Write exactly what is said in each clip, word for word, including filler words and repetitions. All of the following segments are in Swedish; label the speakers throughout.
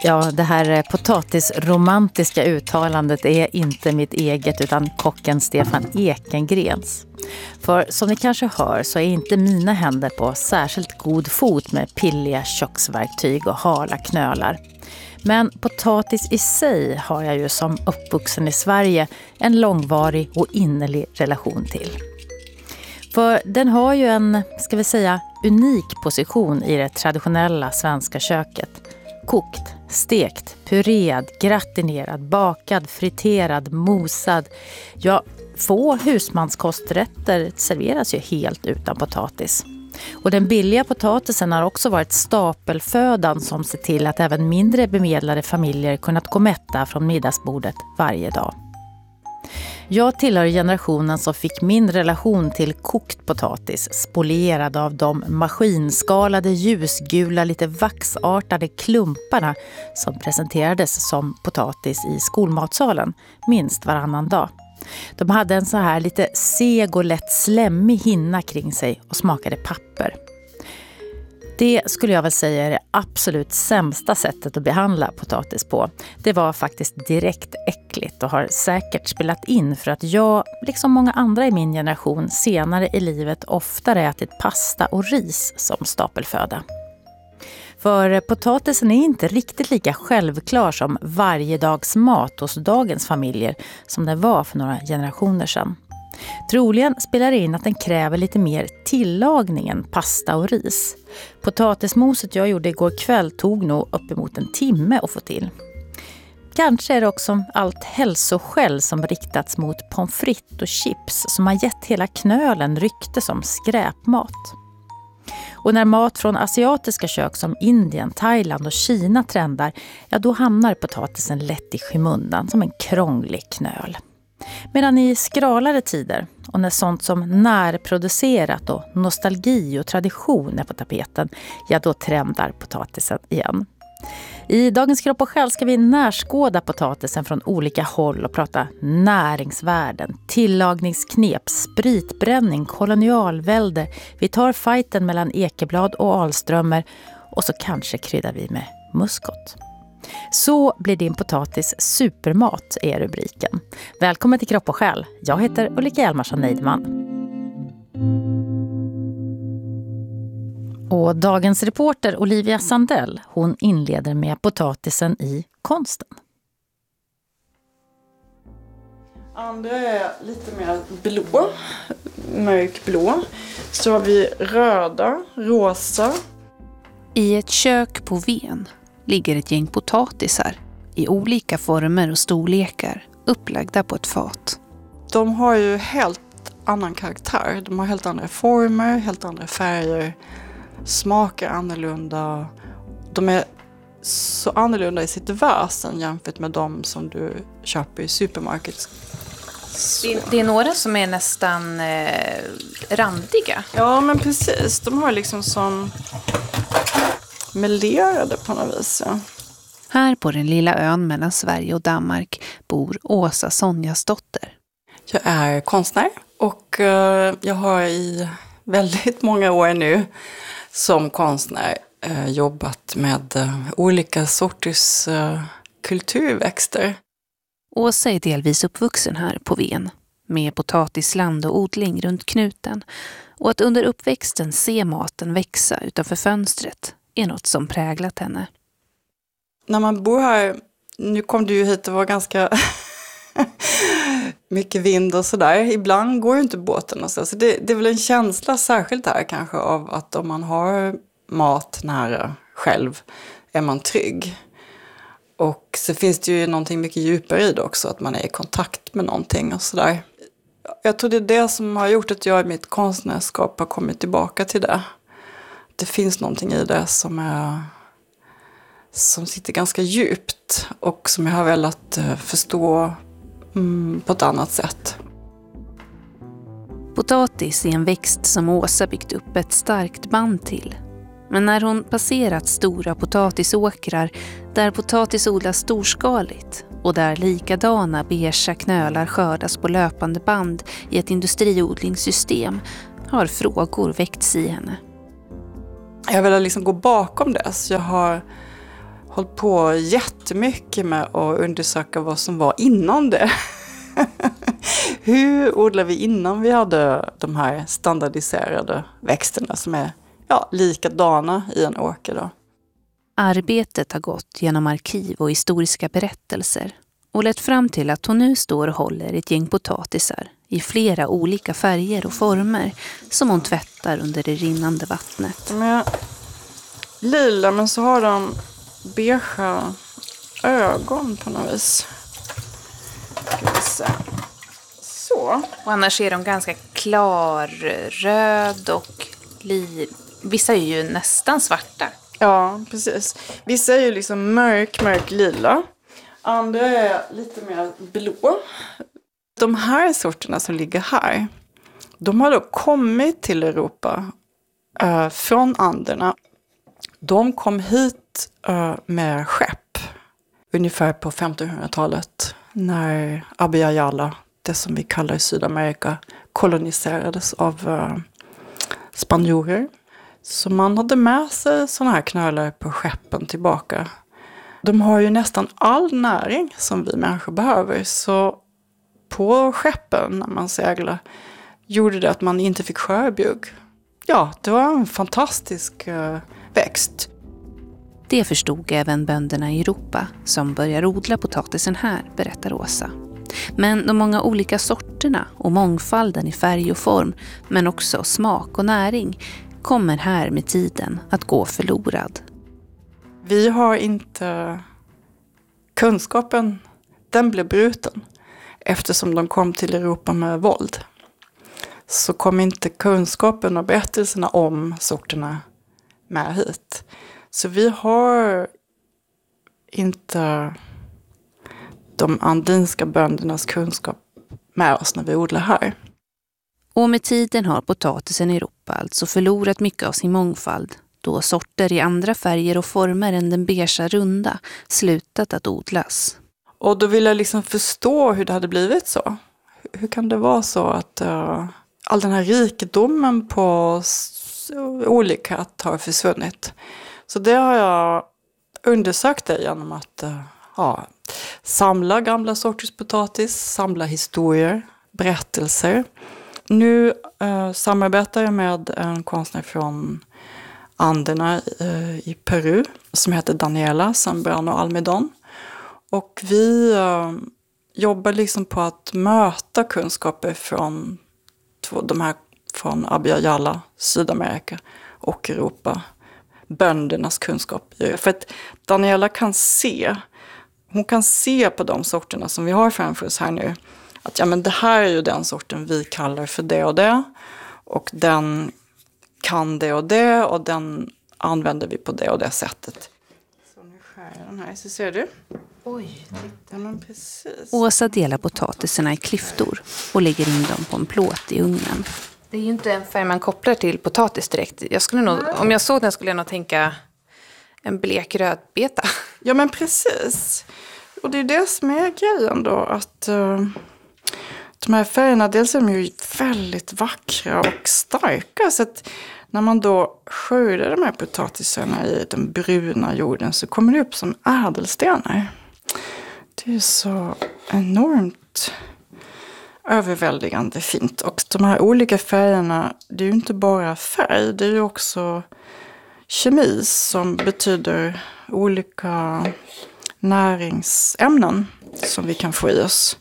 Speaker 1: Ja, det här potatisromantiska uttalandet är inte mitt eget utan kocken Stefan Ekengrens. För som ni kanske hör så är inte mina händer på särskilt god fot med pilliga köksverktyg och hala knölar. Men potatis i sig har jag ju som uppvuxen i Sverige en långvarig och innerlig relation till. För den har ju en, ska vi säga, unik position i det traditionella svenska köket. Kokt, stekt, purerad, gratinerad, bakad, friterad, mosad. Ja, få husmanskosträtter serveras ju helt utan potatis. Och den billiga potatisen har också varit stapelfödan som ser till att även mindre bemedlade familjer kunnat gå mätta från middagsbordet varje dag. Jag tillhör generationen som fick min relation till kokt potatis spolierad av de maskinskalade ljusgula lite vaxartade klumparna som presenterades som potatis i skolmatsalen minst varannan dag. De hade en så här lite seg och lätt slemmig hinna kring sig och smakade papper. Det skulle jag väl säga är det absolut sämsta sättet att behandla potatis på. Det var faktiskt direkt äckligt och har säkert spelat in för att jag, liksom många andra i min generation, senare i livet oftare ätit pasta och ris som stapelföda. För potatisen är inte riktigt lika självklar som varje dags mat hos dagens familjer som den var för några generationer sedan. Troligen spelar det in att den kräver lite mer tillagning än pasta och ris. Potatismoset jag gjorde igår kväll tog nog uppemot en timme att få till. Kanske är det också allt hälsoskäll som riktats mot pommes frites och chips som har gett hela knölen rykte som skräpmat. Och när mat från asiatiska kök som Indien, Thailand och Kina trendar, ja då hamnar potatisen lätt i skymundan som en krånglig knöl. Medan i skralare tider och när sånt som närproducerat och nostalgi och tradition är på tapeten, ja då trendar potatisen igen. I dagens Kropp och själ ska vi närskåda potatisen från olika håll och prata näringsvärden, tillagningsknep, spritbränning, kolonialvälde. Vi tar fighten mellan ekeblad och alströmmar och så kanske kryddar vi med muskot. Så blir din potatis supermat är rubriken. Välkommen till Kropp och själ. Jag heter Ulrika Hjalmarsson Neidman. Och dagens reporter Olivia Sandell, hon inleder med potatisen i konsten.
Speaker 2: Andra är lite mer blå, mörkblå. Så har vi röda, rosa.
Speaker 3: I ett kök på Ven ligger ett gäng potatisar i olika former och storlekar upplagda på ett fat.
Speaker 2: De har ju helt annan karaktär. De har helt andra former, helt andra färger. Smakar annorlunda. De är så annorlunda i sitt väsen jämfört med de som du köper i supermarket.
Speaker 3: Det, det är några som är nästan eh, randiga.
Speaker 2: Ja, men precis. De har liksom som melerade på något vis. Ja.
Speaker 3: Här på den lilla ön mellan Sverige och Danmark bor Åsa Sonjasdotter.
Speaker 2: Jag är konstnär och uh, jag har i väldigt många år nu som konstnär uh, jobbat med uh, olika sorters uh, kulturväxter.
Speaker 3: Åsa är delvis uppvuxen här på Ven med potatisland och odling runt knuten, och att under uppväxten se maten växa utanför fönstret är något som präglat henne.
Speaker 2: När man bor här, nu kom du ju hit och var ganska mycket vind och sådär. Ibland går ju inte båten och så. Så det, det är väl en känsla särskilt här kanske av att om man har mat nära själv är man trygg. Och så finns det ju någonting mycket djupare i det också, att man är i kontakt med någonting och sådär. Jag tror det är det som har gjort att jag i mitt konstnärskap har kommit tillbaka till det. Det finns någonting i det som är som sitter ganska djupt och som jag har velat förstå mm, på ett annat sätt.
Speaker 3: Potatis är en växt som Åsa byggt upp ett starkt band till. Men när hon passerat stora potatisåkrar där potatis odlas storskaligt och där likadana beige knölar skördas på löpande band i ett industriodlingssystem har frågor väckts i henne.
Speaker 2: Jag vill liksom gå bakom det, så jag har hållit på jättemycket med att undersöka vad som var innan det. Hur odlade vi innan vi hade de här standardiserade växterna som är ja, likadana i en åker då?
Speaker 3: Arbetet har gått genom arkiv och historiska berättelser och lett fram till att hon nu står och håller ett gäng potatisar i flera olika färger och former som hon tvättar under det rinnande vattnet.
Speaker 2: De är lila men så har de beigea ögon på något vis. Ska vi se. Så.
Speaker 3: Och annars är de ganska klarröd och li... vissa är ju nästan svarta.
Speaker 2: Ja, precis. Vissa är ju liksom mörk, mörk lila. Andra är lite mer blå. De här sorterna som ligger här, de har då kommit till Europa uh, från Anderna. De kom hit uh, med skepp ungefär på femtonhundratalet när Abya Yala, det som vi kallar Sydamerika, koloniserades av uh, spanjorer. Så man hade med sig sådana här knölar på skeppen tillbaka. De har ju nästan all näring som vi människor behöver. Så på skeppen när man seglar gjorde det att man inte fick skörbjugg. Ja, det var en fantastisk uh, växt.
Speaker 3: Det förstod även bönderna i Europa som börjar odla potatisen här, berättar Åsa. Men de många olika sorterna och mångfalden i färg och form, men också smak och näring, kommer här med tiden att gå förlorad.
Speaker 2: Vi har inte kunskapen, den blev bruten eftersom de kom till Europa med våld. Så kom inte kunskapen och berättelserna om sorterna med hit. Så vi har inte de andinska böndernas kunskap med oss när vi odlar här.
Speaker 3: Och med tiden har potatisen i Europa alltså förlorat mycket av sin mångfald, då sorter i andra färger och former än den beigea runda slutat att odlas.
Speaker 2: Och då vill jag liksom förstå hur det hade blivit så. Hur kan det vara så att uh, all den här rikedomen på s- olikhet har försvunnit? Så det har jag undersökt det genom att uh, ja, samla gamla sorters potatis, samla historier, berättelser. Nu uh, samarbetar jag med en konstnär från Anderna uh, i Peru som heter Daniela Zambrano Almedón. Och vi uh, jobbar liksom på att möta kunskaper från två, de här från Abya Yala, Sydamerika och Europa. Böndernas kunskap. För att Daniela kan se, hon kan se på de sorterna som vi har framför oss här nu. Att ja, men det här är ju den sorten vi kallar för det och det. Och den kan det och det och den använder vi på det och det sättet. Så nu skär jag den här, så ser du. Oj, titta men precis.
Speaker 3: Åsa delar potatisarna i klyftor och lägger in dem på en plåt i ugnen.
Speaker 4: Det är ju inte en färg man kopplar till potatis direkt. Jag skulle nog, om jag såg den skulle jag nog tänka en blek rödbeta.
Speaker 2: Ja men precis. Och det är det som är grejen då. Att uh, de här färgerna, dels är de ju väldigt vackra och starka. Så att när man då skördar de här potatisarna i den bruna jorden så kommer det upp som ädelstenar. Det är så enormt överväldigande fint. Och de här olika färgerna, det är ju inte bara färg, det är ju också kemi som betyder olika näringsämnen som vi kan få i oss.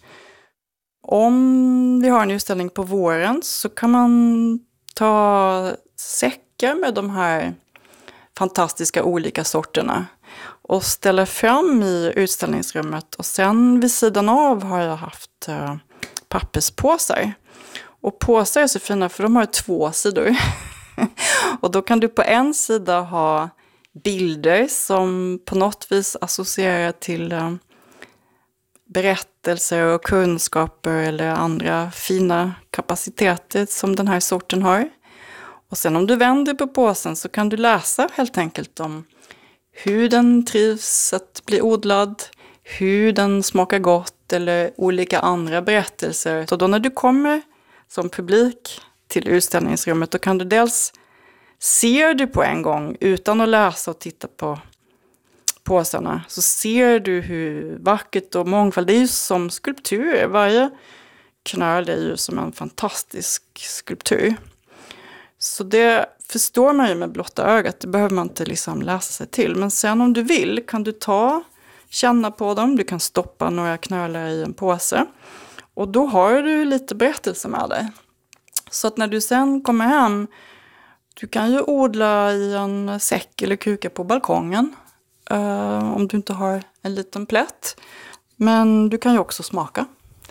Speaker 2: Om vi har en utställning på våren så kan man ta säckar med de här fantastiska olika sorterna och ställa fram i utställningsrummet. Och sen vid sidan av har jag haft uh, papperspåsar. Och påsar är så fina för de har två sidor. Och då kan du på en sida ha bilder som på något vis associerar till uh, berättelser och kunskaper eller andra fina kapaciteter som den här sorten har. Och sen om du vänder på påsen så kan du läsa helt enkelt om hur den trivs att bli odlad, hur den smakar gott eller olika andra berättelser. Så då när du kommer som publik till utställningsrummet då kan du dels se det på en gång utan att läsa och titta på påsarna så ser du hur vackert och mångfald, det är ju som skulpturer. Varje knöl är ju som en fantastisk skulptur. Så det förstår man ju med blotta ögat, det behöver man inte liksom läsa sig till. Men sen om du vill kan du ta, känna på dem, du kan stoppa några knölar i en påse. Och då har du lite berättelse med dig. Så att när du sen kommer hem, du kan ju odla i en säck eller kruka på balkongen. Uh, om du inte har en liten plätt. Men du kan ju också smaka.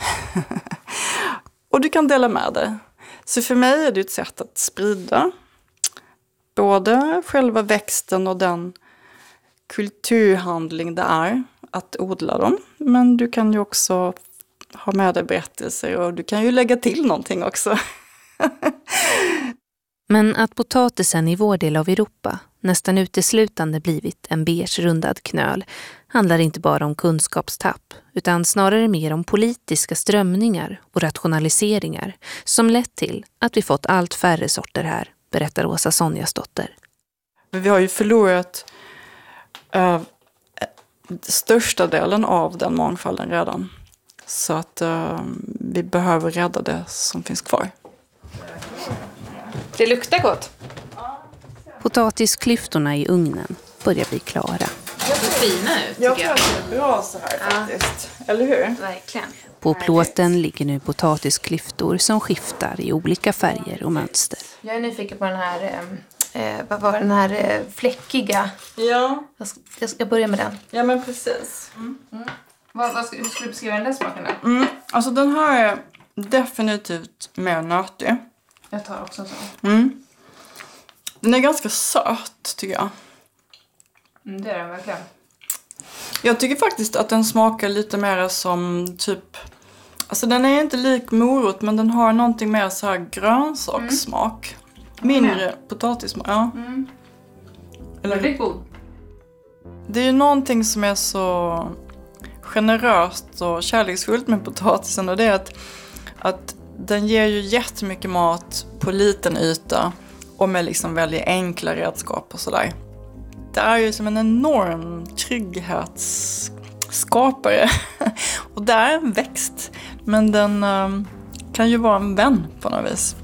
Speaker 2: Och du kan dela med dig. Så för mig är det ett sätt att sprida både själva växten och den kulturhandling det är att odla dem. Men du kan ju också ha med dig berättelser och du kan ju lägga till någonting också.
Speaker 3: Men att potatisen i vår del av Europa nästan uteslutande blivit en beige rundad knöl handlar inte bara om kunskapstapp utan snarare mer om politiska strömningar och rationaliseringar som lett till att vi fått allt färre sorter här, berättar Åsa Sonjasdotter.
Speaker 2: Vi har ju förlorat äh, största delen av den mångfalden redan. Så att äh, vi behöver rädda det som finns kvar.
Speaker 4: Det luktar gott.
Speaker 3: Potatisklyftorna i ugnen börjar bli klara.
Speaker 4: Det ser fina ut tycker
Speaker 2: Jag
Speaker 4: jag.
Speaker 2: tror att det är bra så här faktiskt. Eller hur?
Speaker 4: Verkligen.
Speaker 3: På plåten ligger nu potatisklyftor som skiftar i olika färger och mönster.
Speaker 4: Jag är nyfiken på den här, eh, vad var den här eh, fläckiga.
Speaker 2: Ja.
Speaker 4: Jag ska, jag ska börja med den.
Speaker 2: Ja, men precis. Mm.
Speaker 4: Mm. Vad, vad ska, hur skulle du beskriva den där smaken då?
Speaker 2: Mm. Alltså den här är definitivt mer nötig.
Speaker 4: Jag tar också så.
Speaker 2: Mm. Den är ganska söt tycker jag.
Speaker 4: Mm, det är den verkligen.
Speaker 2: Jag tycker faktiskt att den smakar lite mer som typ... Alltså den är inte lik morot men den har någonting mer så här grönsakssmak. Mm. Mindre mm. potatissmak, ja.
Speaker 4: Mm.
Speaker 2: Eller,
Speaker 4: det är god.
Speaker 2: Det är ju någonting som är så generöst och kärleksfullt med potatisen och det är att, att den ger ju jättemycket mat på liten yta och med liksom väldigt enkla redskap och sådär. Det är ju som en enorm trygghetsskapare. Och det är en växt. Men den um, kan ju vara en vän på något vis.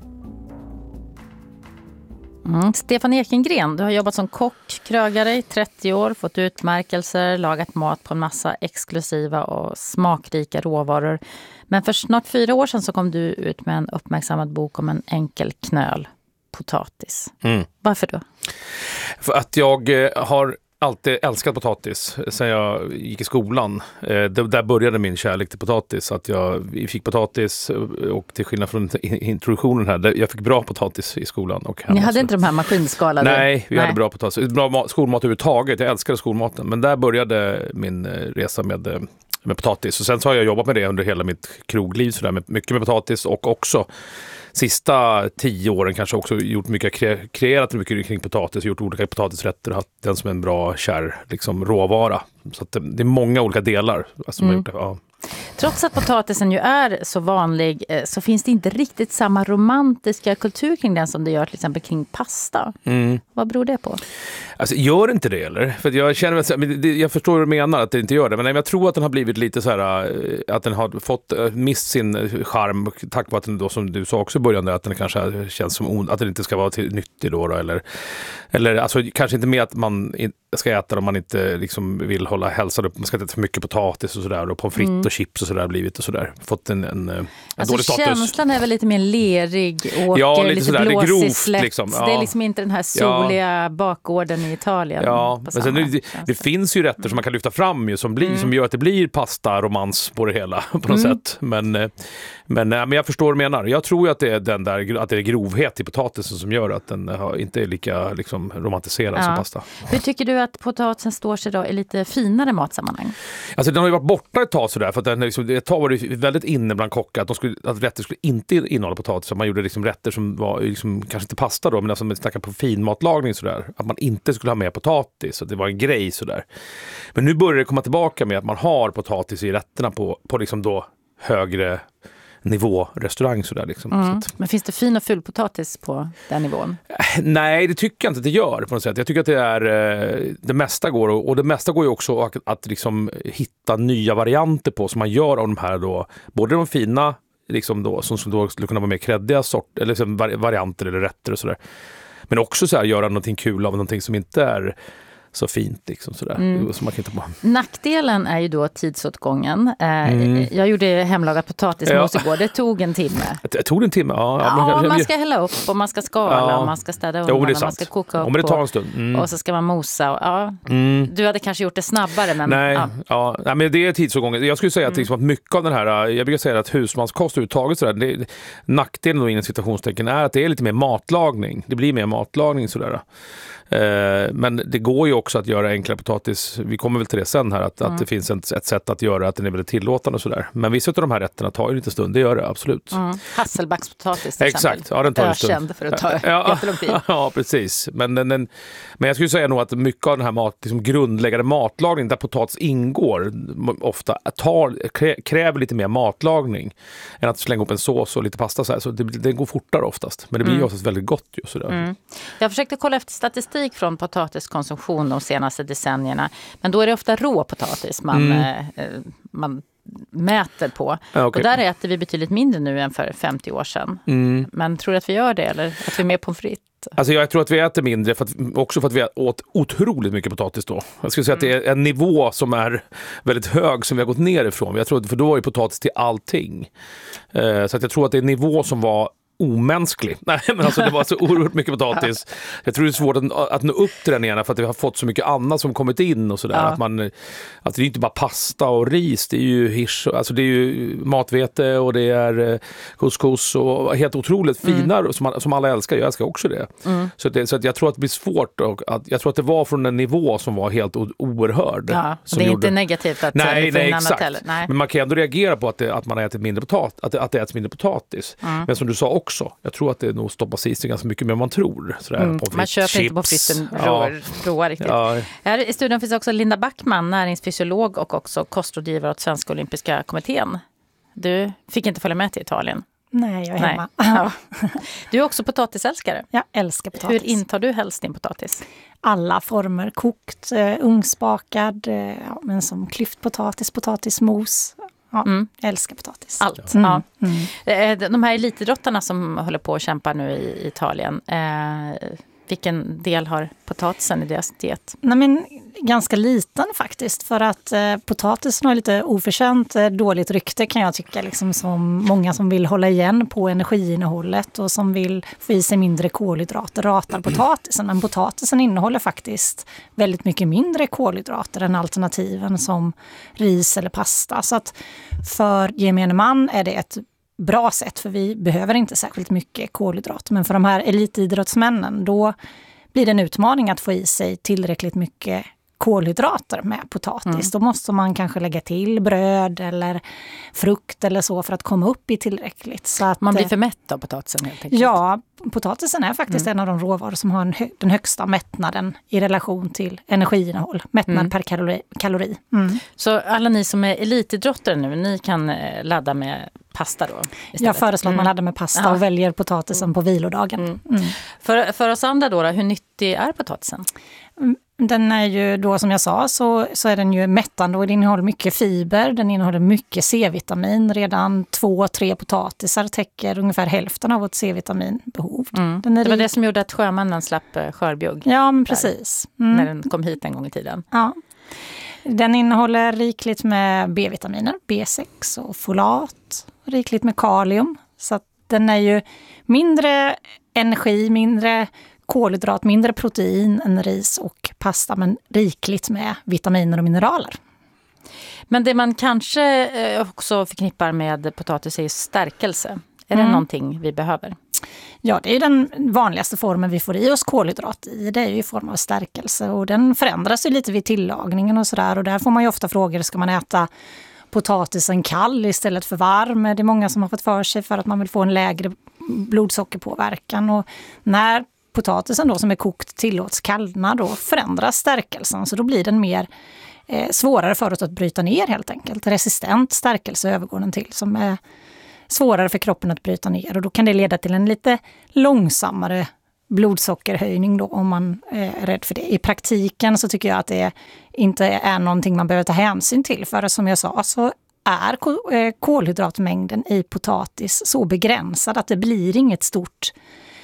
Speaker 1: Mm. Stefan Ekengren, du har jobbat som kock, krögare i trettio år, fått utmärkelser, lagat mat på en massa exklusiva och smakrika råvaror. Men för snart fyra år sedan så kom du ut med en uppmärksammad bok om en enkel knöl, potatis. Mm. Varför då?
Speaker 5: För att jag har alltid älskat potatis sen jag gick i skolan. Eh, där började min kärlek till potatis. Att jag fick potatis och till skillnad från introduktionen här, jag fick bra potatis i skolan. Och
Speaker 1: Ni hade så. Inte de här maskinskalade?
Speaker 5: Nej, vi Nej. hade bra potatis. Bra skolmat överhuvudtaget. Jag älskade skolmaten. Men där började min resa med, med potatis. Och sen så har jag jobbat med det under hela mitt krogliv. Så där, med, mycket med potatis och också sista tio åren kanske också gjort mycket, kre- kreerat mycket kring potatis, gjort olika potatisrätter och haft den som en bra kär liksom, råvara. Så att det, det är många olika delar som mm. har gjort det. Ja.
Speaker 1: Trots att potatisen ju är så vanlig så finns det inte riktigt samma romantiska kultur kring den som det gör till exempel kring pasta. Mm. Vad beror det på?
Speaker 5: Alltså, gör inte det eller? För jag känner, jag förstår hur du menar att det inte gör det, men jag tror att den har blivit lite så här, att den har fått mist sin charm tack vare att den då, som du sa också i början, att den kanske känns som att den inte ska vara till nyttig då, då eller, eller alltså kanske inte med att man ska äta om man inte liksom vill hålla hälsan upp, man ska inte äta för mycket potatis och sådär och pommes frites mm. och chips och sådär blivit och sådär, fått en, en, en
Speaker 1: alltså
Speaker 5: dålig status.
Speaker 1: Känslan är väl lite mer lerig, åker,
Speaker 5: ja, lite,
Speaker 1: lite
Speaker 5: sådär,
Speaker 1: blåsig,
Speaker 5: det är grovt,
Speaker 1: slätt.
Speaker 5: Liksom. Ja.
Speaker 1: Det är liksom inte den här soliga
Speaker 5: ja.
Speaker 1: bakgården i Italien.
Speaker 5: Ja, men sen, det, det finns ju rätter mm. som man kan lyfta fram ju, som, blir, mm. som gör att det blir pasta, romans på det hela på något mm. sätt. Men, men, men jag förstår vad du menar. Jag tror ju att det är den där, att det är grovhet i potatisen som gör att den inte är lika liksom, romantiserad ja. som pasta.
Speaker 1: Hur tycker du att potatisen står sig då i lite finare matsammanhang?
Speaker 5: Alltså den har ju varit borta ett tag sådär, för att den liksom, ett tag var det väldigt inne bland kockar att, de skulle, att rätter skulle inte innehålla potatis. Så man gjorde liksom rätter som var liksom, kanske inte pasta då, men alltså man snackar på finmatlagning sådär, att man inte skulle ha med potatis, så det var en grej sådär. Men nu börjar det komma tillbaka med att man har potatis i rätterna på, på liksom då högre nivårestaurang sådär liksom.
Speaker 1: Mm.
Speaker 5: Så att,
Speaker 1: men finns det fin och ful potatis på den nivån?
Speaker 5: nej, det tycker jag inte att det gör på något sätt. Jag tycker att det är det mesta går och, och det mesta går ju också att, att liksom hitta nya varianter på som man gör av de här då, både de fina liksom då, som, som då skulle kunna vara mer kreddiga sort, eller liksom varianter eller rätter och sådär. Men också så här, göra någonting kul av någonting som inte är så fint liksom sådär. Mm. Så man kan inte bara...
Speaker 1: Nackdelen är ju då tidsåtgången. Eh, mm. Jag gjorde hemlagad potatismos ja. igår. Det tog en timme.
Speaker 5: Det tog en timme, ja.
Speaker 1: Ja,
Speaker 5: ja
Speaker 1: men, man ska hälla upp och man ska skala ja. och man ska städa undan
Speaker 5: jo,
Speaker 1: och man ska koka upp.
Speaker 5: Om det tar en stund.
Speaker 1: Mm. Och så ska man mosa. Och, ja. mm. Du hade kanske gjort det snabbare. Men,
Speaker 5: Nej,
Speaker 1: ja.
Speaker 5: Ja. Nej, men det är tidsåtgången. Jag skulle säga att, liksom, att mycket av den här, jag brukar säga att husmanskost överhuvudtaget sådär, det, nackdelen då inom citationstecken är att det är lite mer matlagning. Det blir mer matlagning sådär. Men det går ju också att göra enklare potatis. Vi kommer väl till det sen här. Att, mm. att det finns ett, ett sätt att göra att den är väldigt tillåtande och sådär. Men vissa av de här rätterna tar ju lite stund. Det gör det, absolut. Mm.
Speaker 1: Hasselbackspotatis till
Speaker 5: Exakt.
Speaker 1: exempel.
Speaker 5: Ja, den tar en stund.
Speaker 1: Ökänd för att ta
Speaker 5: ja,
Speaker 1: jättelång tid.
Speaker 5: Ja, precis. Men, den, den, men jag skulle säga nog att mycket av den här mat, liksom grundläggande matlagning där potatis ingår ofta tar, kräver lite mer matlagning än att slänga upp en sås och lite pasta så här. Så det, det går fortare oftast. Men det blir mm. oftast väldigt gott ju sådär. Mm.
Speaker 1: Jag försökte kolla efter statistik från potatiskonsumtion de senaste decennierna. Men då är det ofta rå potatis man, mm. eh, man mäter på. Ja, okay. Och där äter vi betydligt mindre nu än för femtio år sedan. Mm. Men tror du att vi gör det eller att vi är mer pommes frites?
Speaker 5: Alltså jag tror att vi äter mindre för att, också för att vi åt otroligt mycket potatis då. Jag skulle säga mm. att det är en nivå som är väldigt hög som vi har gått ner ifrån. Jag tror, för då var ju potatis till allting. Eh, så att jag tror att det är en nivå som var omänsklig. Nej, men alltså det var så oerhört mycket potatis. Jag tror det är svårt att, att nå upp till den igen för att vi har fått så mycket annat som kommit in och sådär. Ja. Att man, att det är inte bara pasta och ris, det är ju hirs, alltså det är ju matvete och det är couscous och helt otroligt fina mm. som, som alla älskar. Jag älskar också det. Mm. Så, det, så att jag tror att det blir svårt och att, jag tror att det var från en nivå som var helt o- oerhörd.
Speaker 1: Ja, och det är gjorde... inte negativt att
Speaker 5: nej, nej, exakt.
Speaker 1: Heller. Nej.
Speaker 5: Men man kan ändå reagera på att, det, att man har ätit mindre potatis, att det, att det äts mindre potatis. Mm. Men som du sa också, jag tror att det nog stoppas i sig ganska mycket mer än man tror. Sådär,
Speaker 1: mm, man köper chips. Inte på fritten råa ja. riktigt. Ja. Här i studion finns också Linda Backman, näringsfysiolog och också kostrådgivare åt Svenska olympiska kommittén. Du fick inte följa med till Italien.
Speaker 6: Nej, jag är hemma.
Speaker 1: Ja. Du är också potatisälskare.
Speaker 6: Jag älskar potatis.
Speaker 1: Hur intar du helst din potatis?
Speaker 6: Alla former. Kokt, uh, ugnsbakad, uh, ja, men som klyftpotatis, potatismos. Ja, mm. Jag älskar potatis.
Speaker 1: Allt.
Speaker 6: Mm.
Speaker 1: Ja. Mm. De här elitidrottarna som håller på att kämpa nu i Italien, eh, vilken del har potatisen i deras diet?
Speaker 6: Nej, men ganska liten faktiskt, för att eh, potatisen har lite oförtjänt eh, dåligt rykte kan jag tycka, liksom som många som vill hålla igen på energiinnehållet och som vill få i sig mindre kolhydrater ratar potatisen, men potatisen innehåller faktiskt väldigt mycket mindre kolhydrater än alternativen som ris eller pasta, så att för gemene man är det ett bra sätt, för vi behöver inte särskilt mycket kolhydrater, men för de här elitidrottsmännen då blir det en utmaning att få i sig tillräckligt mycket kolhydrater med potatis. Mm. Då måste man kanske lägga till bröd eller frukt eller så för att komma upp i tillräckligt. Så att,
Speaker 1: man blir för mätt av potatisen helt enkelt.
Speaker 6: Ja, potatisen är faktiskt mm. en av de råvaror som har en hö- den högsta mättnaden i relation till energiinnehåll. Mättnad mm. per kalori. kalori. Mm.
Speaker 1: Så alla ni som är elitidrottare nu, ni kan ladda med pasta då? Istället.
Speaker 6: Jag föreslår att man laddar med pasta ja. och väljer potatisen mm. på vilodagen. Mm. Mm.
Speaker 1: För, för oss andra då, då, hur nyttig är potatisen?
Speaker 6: Den är ju då, som jag sa, så, så är den ju mättande och den innehåller mycket fiber, den innehåller mycket C-vitamin. Redan två, tre potatisar täcker ungefär hälften av vårt C-vitaminbehov. Mm. Den är
Speaker 1: det var
Speaker 6: rik...
Speaker 1: det som gjorde att sjömännen slapp skörbjugg.
Speaker 6: Ja, men precis.
Speaker 1: Mm. När den kom hit en gång i tiden.
Speaker 6: Ja. Den innehåller rikligt med B-vitaminer, B sex och folat, rikligt med kalium. Så att den är ju mindre energi, mindre kolhydrat, mindre protein än ris och pasta, men rikligt med vitaminer och mineraler.
Speaker 1: Men det man kanske också förknippar med potatis är stärkelse. Är mm. det någonting vi behöver?
Speaker 6: Ja, det är den vanligaste formen vi får i oss kolhydrat i. Det är ju i form av stärkelse och den förändras ju lite vid tillagningen och sådär. Och där får man ju ofta frågor, ska man äta potatisen kall istället för varm? Det är många som har fått för sig för att man vill få en lägre blodsockerpåverkan. Och när potatisen då som är kokt tillåts kallna, då förändras stärkelsen. Så då blir den mer eh, svårare för oss att bryta ner helt enkelt. Resistent stärkelse övergår den till som är svårare för kroppen att bryta ner. Och då kan det leda till en lite långsammare blodsockerhöjning då, om man är rädd för det. I praktiken så tycker jag att det inte är någonting man behöver ta hänsyn till. För som jag sa så är kolhydratmängden i potatis så begränsad att det blir inget stort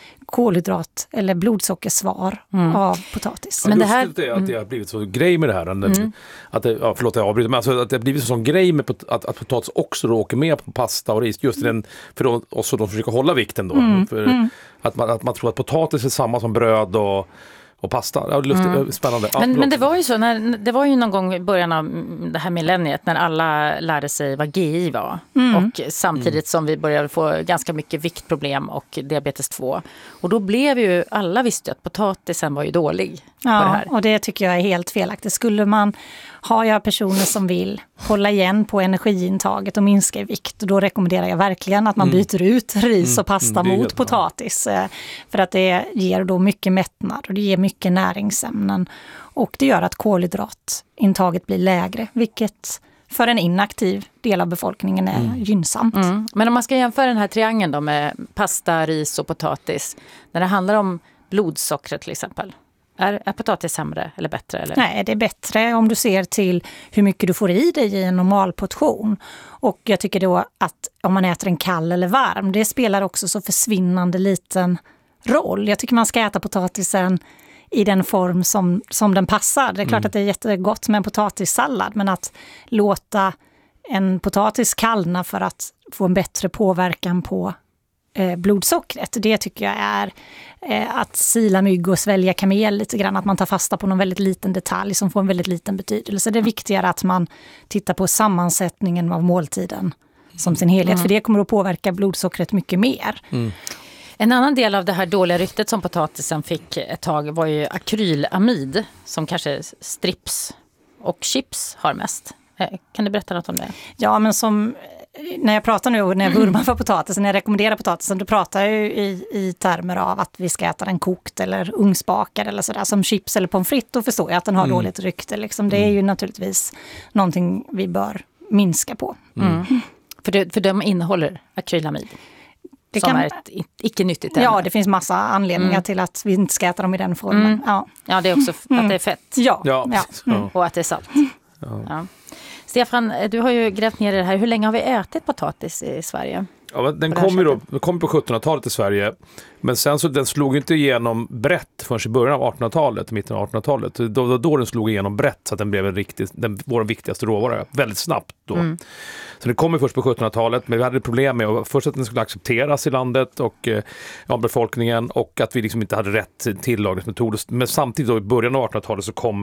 Speaker 6: kolhydrat eller blodsockersvar mm. av potatis.
Speaker 5: Men det här är att det har blivit så grej med det här. Mm. Att det, ja, förlåt jag avbryter, men alltså att det har blivit så grej med att, att potatis också åker med på pasta och ris. Just den, för de, också de försöker hålla vikten då. Mm. För mm. Att, man, att man tror att potatis är samma som bröd och Och pasta, ja, lustigt, mm. spännande. Ja,
Speaker 1: men, men det var ju så, när, det var ju någon gång i början av det här millenniet när alla lärde sig vad G I var. Mm. Och samtidigt mm. som vi började få ganska mycket viktproblem och diabetes två. Och då blev ju, alla visste att potatisen var ju dålig.
Speaker 6: Ja,
Speaker 1: på det här.
Speaker 6: Och det tycker jag är helt felaktigt. Skulle man ha jag personer som vill hålla igen på energiintaget och minska i vikt, då rekommenderar jag verkligen att man mm. byter ut ris och pasta mm. mot potatis. För att det ger då mycket mättnad och det ger mycket näringsämnen. Och det gör att kolhydratintaget blir lägre, vilket för en inaktiv del av befolkningen är mm. gynnsamt. Mm.
Speaker 1: Men om man ska jämföra den här triangeln då med pasta, ris och potatis, när det handlar om blodsockret till exempel, Är, är potatis sämre eller bättre? Eller?
Speaker 6: Nej, det är bättre om du ser till hur mycket du får i dig i en normal portion. Och jag tycker då att om man äter en kall eller varm, det spelar också så försvinnande liten roll. Jag tycker man ska äta potatisen i den form som, som den passar. Det är klart mm. att det är jättegott med en potatissallad, men att låta en potatis kallna för att få en bättre påverkan på eh, blodsockret, det tycker jag är eh, att sila mygg och svälja kamel lite grann, att man tar fasta på någon väldigt liten detalj som får en väldigt liten betydelse. Det är viktigare att man tittar på sammansättningen av måltiden som sin helhet, mm. för det kommer att påverka blodsockret mycket mer. Mm.
Speaker 1: En annan del av det här dåliga ryktet som potatisen fick ett tag var ju akrylamid, som kanske strips och chips har mest. Kan du berätta något om det?
Speaker 6: Ja, men som när jag pratar nu, när jag vurmar för potatisen, när jag rekommenderar potatisen, då pratar jag ju i, i termer av att vi ska äta den kokt eller ugnsbakad eller sådär. Som chips eller pommes frites, då förstår jag att den har mm. dåligt rykte. Liksom. Det är ju naturligtvis någonting vi bör minska på.
Speaker 1: Mm. Mm. För, det, för de innehåller akrylamid. Det som kan, är ett icke-nyttigt ämne.
Speaker 6: Ja, det finns massa anledningar mm. till att vi inte ska äta dem i den formen. Mm. Ja.
Speaker 1: ja, det är också mm. att det är fett.
Speaker 6: Ja, ja.
Speaker 1: ja. Mm. Och att det är salt. Ja. Ja. Stefan, du har ju grävt ner i det här. Hur länge har vi ätit potatis i Sverige?
Speaker 5: Ja, den kom ju då, kom på sjuttonhundratalet i Sverige, men sen så den slog inte igenom brett förrän i början av artonhundratalet, mitten av artonhundratalet. Då, då, då den slog igenom brett så att den blev en riktigt, den, vår viktigaste råvara väldigt snabbt då. Mm. Så det kom ju först på sjuttonhundratalet, men vi hade problem med att först att den skulle accepteras i landet och eh, av befolkningen, och att vi liksom inte hade rätt tillagningsmetod. Men samtidigt då i början av artonhundratalet så kom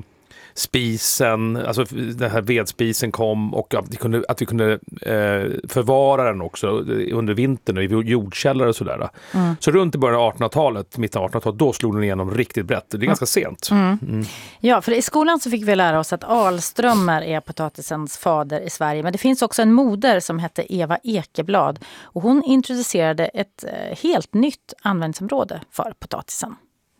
Speaker 5: spisen, alltså den här vedspisen kom, och att vi kunde, att vi kunde eh, förvara den också under vintern i jordkällare och sådär. Mm. Så runt i början av artonhundratalet, mitten av artonhundratalet, då slog den igenom riktigt brett. Det är mm. ganska sent.
Speaker 1: Mm. Mm. Ja, för i skolan så fick vi lära oss att Alströmer är potatisens fader i Sverige. Men det finns också en moder som hette Eva Ekeblad, och hon introducerade ett eh, helt nytt användningsområde för potatisen.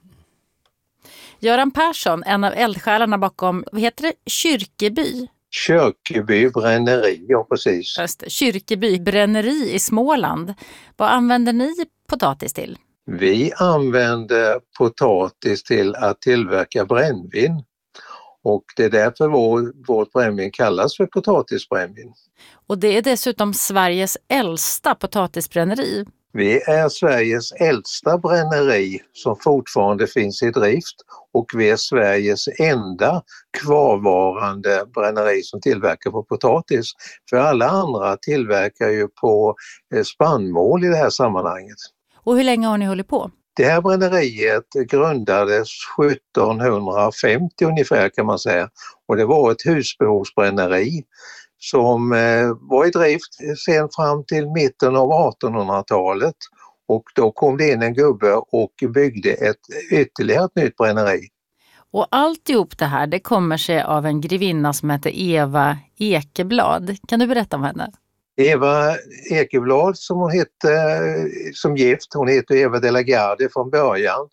Speaker 1: Göran Persson, en av eldsjälarna bakom, vad heter det? Kyrkeby?
Speaker 7: Kyrkeby bränneri, ja precis.
Speaker 1: Just det, Kyrkeby bränneri i Småland. Vad använder ni potatis till?
Speaker 7: Vi använder potatis till att tillverka brännvin. Och det är därför vår, vårt brännvin kallas för potatisbrännvin.
Speaker 1: Och det är dessutom Sveriges äldsta potatisbränneri.
Speaker 7: Vi är Sveriges äldsta bränneri som fortfarande finns i drift, och vi är Sveriges enda kvarvarande bränneri som tillverkar på potatis. För alla andra tillverkar ju på spannmål i det här sammanhanget.
Speaker 1: Och hur länge har ni hållit på?
Speaker 7: Det här bränneriet grundades sjuttonhundrafemtio ungefär kan man säga, och det var ett husbehovsbränneri som var i drift sen fram till mitten av artonhundratalet, och då kom det in en gubbe och byggde ett ytterligare ett nytt bränneri.
Speaker 1: Och alltihop det här, det kommer sig av en grevinna som heter Eva Ekeblad. Kan du berätta om henne?
Speaker 7: Eva Ekeblad, som hon hette som gift, hon heter Eva de la Garde från början,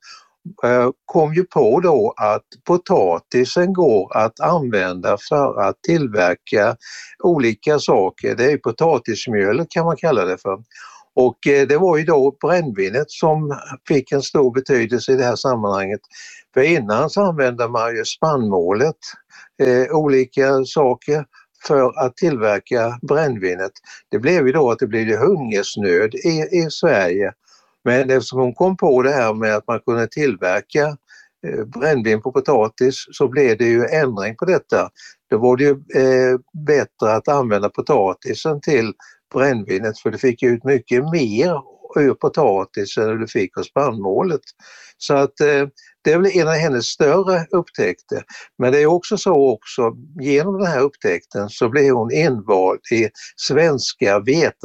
Speaker 7: kom ju på då att potatisen går att använda för att tillverka olika saker. Det är potatismjöl kan man kalla det för. Och det var ju då brännvinet som fick en stor betydelse i det här sammanhanget. För innan så använde man ju spannmålet, eh, olika saker för att tillverka brännvinet. Det blev ju då att det blev hungersnöd i, i Sverige. Men eftersom hon kom på det här med att man kunde tillverka eh, brännvin på potatis så blev det ju ändring på detta. Då var det ju eh, bättre att använda potatisen till brännvinet för du fick ut mycket mer ur potatisen än du fick av spannmålet. Så att eh, det är väl en av hennes större upptäckter. Men det är också så också, genom den här upptäckten så blev hon invald i Svenska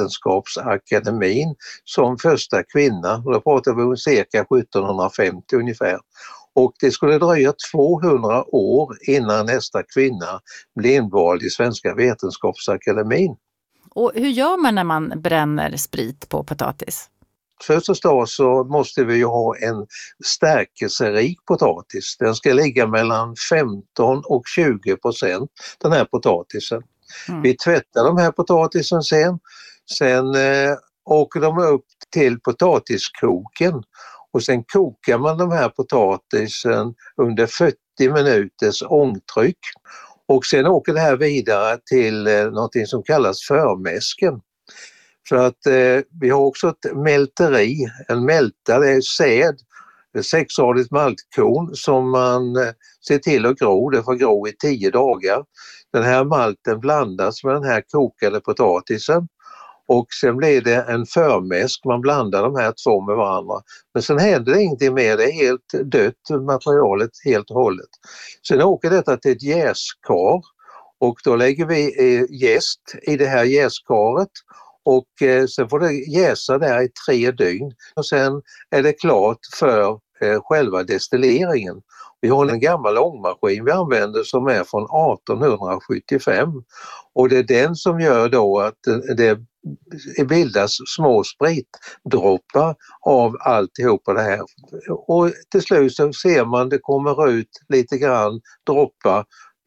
Speaker 7: vetenskapsakademin som första kvinna. Och då pratar vi om cirka sjuttonhundrafemtio ungefär. Och det skulle dröja tvåhundra år innan nästa kvinna blev invald i Svenska vetenskapsakademin.
Speaker 1: Och hur gör man när man bränner sprit på potatis?
Speaker 7: Först och främst så måste vi ju ha en stärkelserik potatis. Den ska ligga mellan femton och tjugo procent den här potatisen. Mm. Vi tvättar de här potatisen sen. Sen eh, åker de upp till potatiskoken. Och sen kokar man de här potatisen under fyrtio minuters ångtryck. Och sen åker det här vidare till eh, någonting som kallas förmäsken. För att eh, vi har också ett mälteri, en mälta, det är säd, ett sexgradigt maltkorn som man eh, ser till att gro, det får gro i tio dagar. Den här malten blandas med den här kokade potatisen och sen blir det en förmäsk, man blandar de här två med varandra. Men sen händer det ingenting mer, det är helt dött materialet helt och hållet. Sen åker detta till ett jäskar och då lägger vi eh, jäst i det här jäskaret. Och eh, sen får det jäsa där i tre dygn och sen är det klart för eh, själva destilleringen. Vi har en gammal ångmaskin vi använder som är från arton sjuttiofem och det är den som gör då att det bildas små spritdroppar av alltihopa det här. Och till slut så ser man det kommer ut lite grann droppar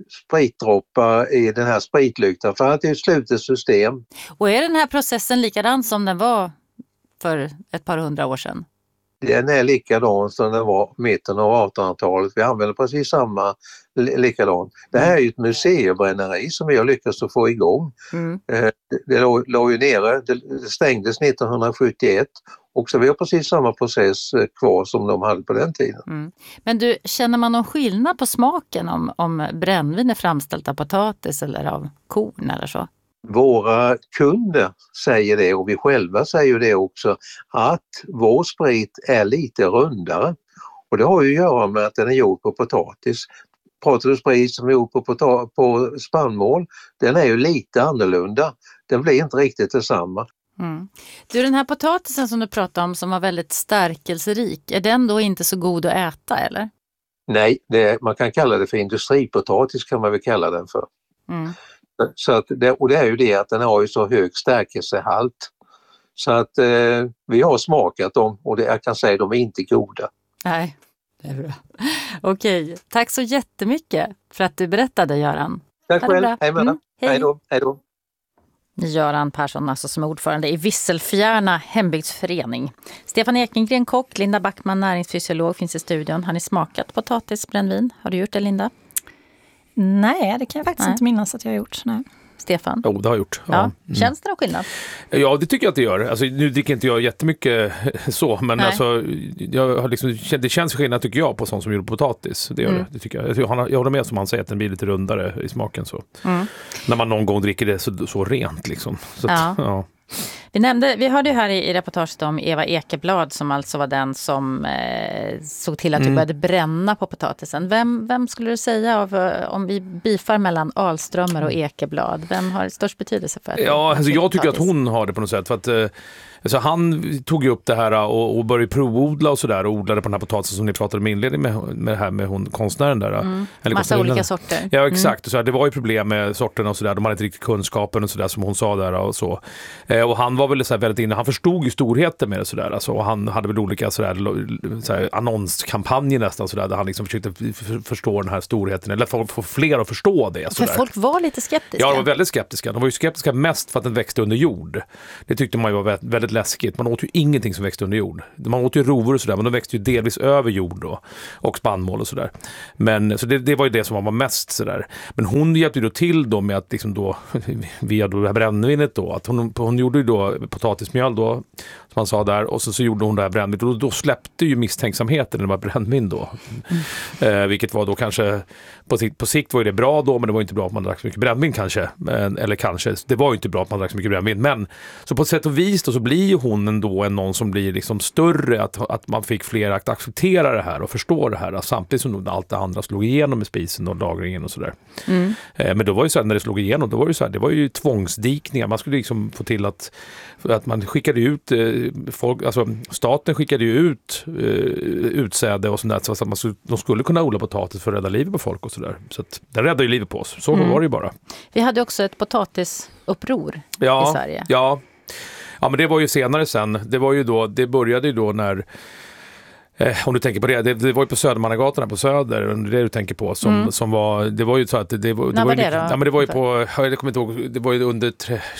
Speaker 7: spritdroppar i den här spritlyktan för att det är ett slutet system.
Speaker 1: Och är den här processen likadan som den var för ett par hundra år sedan?
Speaker 7: Den är likadan som den var mitten av artonhundratalet. Vi använder precis samma likadan. Det här är ju ett museibränneri som vi har lyckats att få igång. Mm. Det låg, låg ju nere, det stängdes nittonhundrasjuttioett och så vi har precis samma process kvar som de hade på den tiden.
Speaker 1: Mm. Men du, känner man någon skillnad på smaken om, om brännvin är framställt av potatis eller av korn eller så?
Speaker 7: Våra kunder säger det och vi själva säger det också att vår sprit är lite rundare och det har ju att göra med att den är gjord på potatis. Pratar du sprit som är gjord på, pota- på spannmål, den är ju lite annorlunda. Den blir inte riktigt detsamma.
Speaker 1: Mm. Du, den här potatisen som du pratade om som var väldigt stärkelserik, är den då inte så god att äta eller?
Speaker 7: Nej, det, man kan kalla det för industripotatis kan man väl kalla den för. Mm. Så att det, och det är ju det att den har ju så hög stärkelsehalt. Så att eh, vi har smakat dem och det, jag kan säga att de är inte goda.
Speaker 1: Nej, det är bra. Okej, tack så jättemycket för att du berättade, Göran.
Speaker 7: Tack själv, hej med mm. Hej då, hej då.
Speaker 1: Göran Persson, alltså som ordförande i Visselfjärna hembygdsförening. Stefan Ekengren, kock, Linda Backman, näringsfysiolog, finns i studion. Har ni smakat potatisbrännvin? Har du gjort det, Linda?
Speaker 6: Nej, det kan jag faktiskt nej. inte minnas att jag har gjort. Nej.
Speaker 1: Stefan?
Speaker 5: Jo, det har jag gjort.
Speaker 1: Ja. Ja. Mm. Känns det någon skillnad?
Speaker 5: Ja, det tycker jag att det gör. Alltså, nu dricker inte jag jättemycket så, men alltså, jag har liksom, det känns skillnad tycker jag på sånt som gjorde potatis. Det gör mm. det, det tycker jag. Jag håller med som han säger att den blir lite rundare i smaken. Så. Mm. När man någon gång dricker det så, så rent liksom. Så att,
Speaker 1: ja.
Speaker 5: Ja.
Speaker 1: Vi nämnde, vi hörde ju här i, i reportaget om Eva Ekeblad som alltså var den som eh, såg till att vi mm. började bränna på potatisen. Vem, vem skulle du säga av, om vi bifar mellan Ahlströmer och Ekeblad? Vem har störst betydelse för att
Speaker 5: Ja, alltså jag tycker att hon har det på något sätt för att eh, alltså han tog ju upp det här och, och började provodla och sådär och odlade på den här potatisen som ni pratade med inledning med, med det här med hon, konstnären där.
Speaker 1: Mm. Eller massa olika sorter.
Speaker 5: Ja, exakt. Mm. Så här, det var ju problem med sorterna och sådär. De hade inte riktigt kunskapen och sådär som hon sa där och så. Eh, och han var väl så här väldigt inne, han förstod ju storheten med det sådär, alltså, och han hade väl olika sådär, sådär, annonskampanjer nästan sådär, där han liksom försökte f- förstå den här storheten, eller få, få fler att förstå det. Sådär.
Speaker 1: För folk var lite skeptiska.
Speaker 5: Ja, de var väldigt skeptiska. De var ju skeptiska mest för att den växte under jord. Det tyckte man ju var väldigt, väldigt läskigt. Man åt ju ingenting som växte under jord. Man åt ju rovor och sådär, men de växte ju delvis över jord då, och spannmål och sådär. Men så det, det var ju det som var mest sådär. Men hon hjälpte ju då till då med att liksom då, via då det här brännvinet då, att hon, hon gjorde ju då potatismjöl då, som man sa där, och så, så gjorde hon det här brännvinet, och då, då släppte ju misstänksamheten när det var brännvin då. Mm. Eh, vilket var då kanske, på sikt, på sikt var ju det bra då, men det var inte bra att man drack så mycket brännvin kanske. Men, eller kanske, det var ju inte bra att man drack så mycket brännvin. Men så på ett sätt och vis då, så blir ju hon ändå en någon som blir liksom större, att, att man fick fler att acceptera det här och förstå det här, samtidigt som allt det andra slog igenom i spisen och lagringen och sådär. Mm. Eh, men då var ju så här, när det slog igenom, då var det ju så här, det var ju tvångsdikningar. Man skulle liksom få till att, att man skickade ut eh, folk, alltså staten skickade ju ut eh, utsäde och sånt där, så att man, så, de skulle kunna odla potatis för att rädda livet på folk och sådär. Så att det räddade ju livet på oss. Så mm. var det ju bara.
Speaker 1: Vi hade också ett potatisuppror
Speaker 5: ja,
Speaker 1: i Sverige.
Speaker 5: Ja. Ja, men det var ju senare sen. Det var ju då, det började ju då när, eh, om du tänker på det, det, det var ju på Södermannagatan på Söder, det du tänker på, som, mm. som var, det var ju så att det, det var, det
Speaker 1: när
Speaker 5: var,
Speaker 1: var
Speaker 5: ju,
Speaker 1: det då?
Speaker 5: Ja, men det var ju på, jag kommer inte ihåg, det var ju under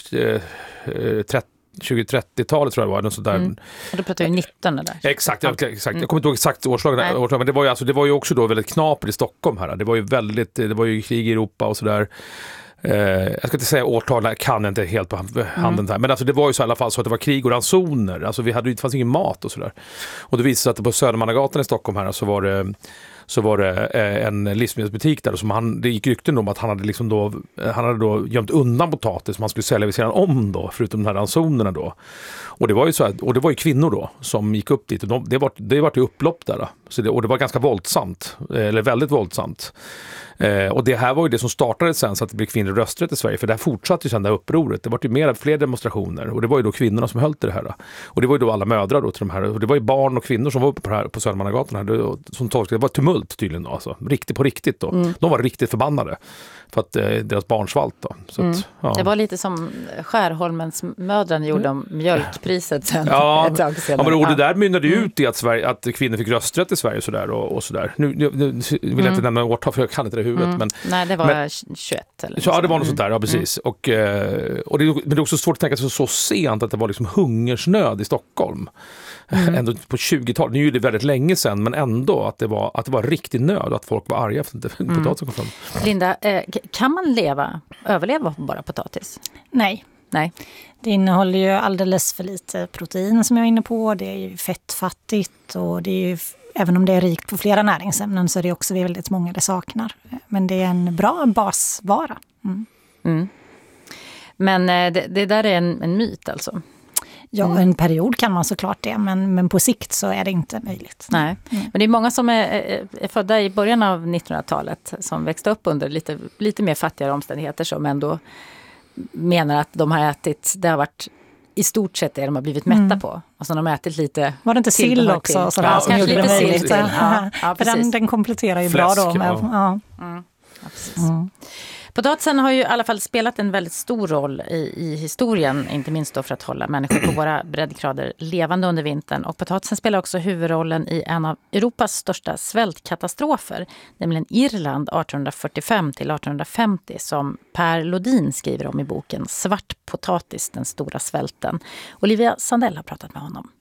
Speaker 5: trettio tjugo-trettio-talet tror jag det var. Något sånt där. Mm.
Speaker 1: Och då pratar vi nitton där.
Speaker 5: Exakt, jag, exakt. Mm. jag kommer inte ihåg exakt årslagen, årslagen, men det var ju, alltså, det var ju också då väldigt knapert i Stockholm här. Det var ju väldigt, det var ju krig i Europa och sådär. Eh, jag ska inte säga årtal, jag kan inte helt på handen här. Men alltså, det var ju så i alla fall så att det var krig och ransoner. Alltså vi hade ju, det fanns ingen mat och sådär. Och det visade sig att det på Södermannagatan i Stockholm här så var det så var det eh, en livsmedelsbutik där som han, det gick rykten om att han hade liksom då han hade då gömt undan potatis som han skulle sälja vid sidan om då, förutom de här ransonerna då. Och det var ju så här, och det var ju kvinnor då som gick upp dit, och de, det var det var ju upplopp där då. Så det, och det var ganska våldsamt, eller väldigt våldsamt. Eh, och det här var ju det som startade sen så att det blev kvinnlig rösträtt i Sverige, för där fortsatte ju sen det här upproret. Det var ju mer, fler demonstrationer, och det var ju då kvinnorna som höll till det här då. Och det var ju då alla mödrar då till de här, och det var ju barn och kvinnor som var uppe på, här, på Södermannagatan här, det, som tolkade, det var tumult tydligen då, alltså. Riktigt på riktigt då. Mm. De var riktigt förbannade för att eh, deras barn svalt då. Så
Speaker 1: mm.
Speaker 5: att, ja.
Speaker 1: Det var lite som Skärholmens mödran gjorde om mjölkpriset sen.
Speaker 5: Ja,
Speaker 1: ett tag senare.
Speaker 5: Ja, men, och det där mynnade ju ut i att, Sverige, att kvinnor fick rösträtt i Sverige och sådär. Och, och sådär. Nu, nu, nu vill jag inte mm. nämna årtal, för jag kan inte det i huvudet. Mm. Men,
Speaker 1: Nej, det var
Speaker 5: men,
Speaker 1: tjugoett eller
Speaker 5: så. Ja, det var något sånt där, ja precis. Mm. Och, och det, men det är också svårt att tänka sig så, så sent att det var liksom hungersnöd i Stockholm. Mm. Ändå på tjugotalet, nu är det väldigt länge sedan, men ändå att det var, att det var riktig nöd och att folk var arga för att inte mm. potatis kom fram.
Speaker 1: Linda, eh, kan man leva, överleva på bara potatis?
Speaker 6: Nej.
Speaker 1: Nej.
Speaker 6: Det innehåller ju alldeles för lite protein som jag är inne på. Det är ju fettfattigt, och det är ju, även om det är rikt på flera näringsämnen, så är det också väldigt många det saknar. Men det är en bra basvara. Mm.
Speaker 1: Mm. Men det, det där är en, en myt alltså?
Speaker 6: Ja, mm. en period kan man såklart det, men, men på sikt så är det inte möjligt.
Speaker 1: Nej, mm. men det är många som är, är födda i början av nittonhundratalet som växte upp under lite, lite mer fattigare omständigheter, som ändå menar att de har ätit, det har varit i stort sett det de har blivit mätta mm. på. Alltså de har ätit lite...
Speaker 6: Var det inte sill också?
Speaker 1: Ja,
Speaker 6: sådär,
Speaker 1: ja,
Speaker 6: som gjorde
Speaker 1: lite
Speaker 6: det möjligt.
Speaker 1: Ja, ja,
Speaker 6: för den, den kompletterar ju
Speaker 5: Fläsk,
Speaker 6: bra då. Med,
Speaker 5: ja.
Speaker 6: Ja.
Speaker 1: Mm. Ja, precis. Mm. Potatisen har ju i alla fall spelat en väldigt stor roll i, i historien, inte minst då för att hålla människor på våra breddgrader levande under vintern. Och potatisen spelar också huvudrollen i en av Europas största svältkatastrofer, nämligen Irland arton fyrtiofem till arton femtio, som Per Lodin skriver om i boken Svart potatis, den stora svälten. Olivia Sandell har pratat med honom.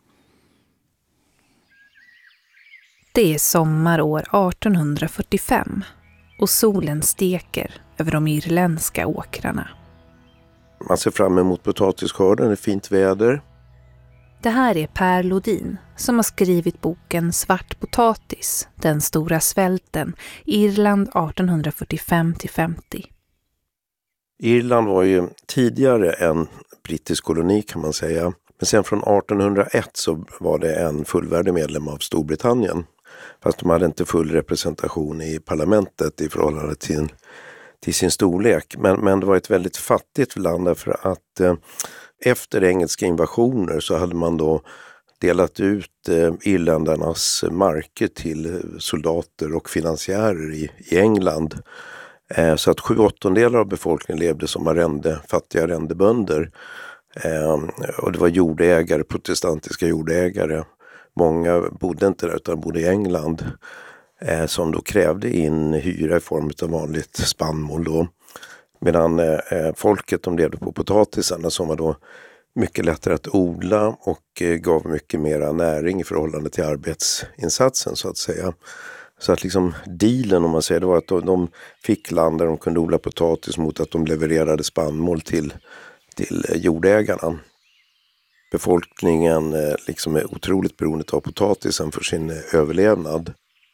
Speaker 3: Det är sommarår arton fyrtiofem och solen steker över de irländska åkrarna.
Speaker 8: Man ser fram emot potatisskörden, det är fint väder.
Speaker 3: Det här är Per Lodin som har skrivit boken Svart potatis, den stora svälten, Irland arton fyrtiofem till femtio.
Speaker 8: Irland var ju tidigare en brittisk koloni kan man säga. Men sen från arton hundra ett så var det en fullvärdig medlem av Storbritannien. Fast de hade inte full representation i parlamentet i förhållande till, till sin storlek. Men, men det var ett väldigt fattigt land därför att eh, efter engelska invasioner så hade man då delat ut eh, irländarnas marker till soldater och finansiärer i, i England. Eh, så att sju åttondelar av befolkningen levde som arrende, fattiga arrendebönder. Eh, och det var jordägare, protestantiska jordägare. Många bodde inte där utan bodde i England. Eh, som då krävde in hyra i form av vanligt spannmål då. Medan eh, folket de levde på potatisarna som var då mycket lättare att odla och eh, gav mycket mera näring i förhållande till arbetsinsatsen så att säga. Så att liksom dealen om man säger det var att de, de fick land där de kunde odla potatis mot att de levererade spannmål till, till eh, jordägarna. Befolkningen eh, liksom är otroligt beroende av potatisen för sin eh, överlevnad.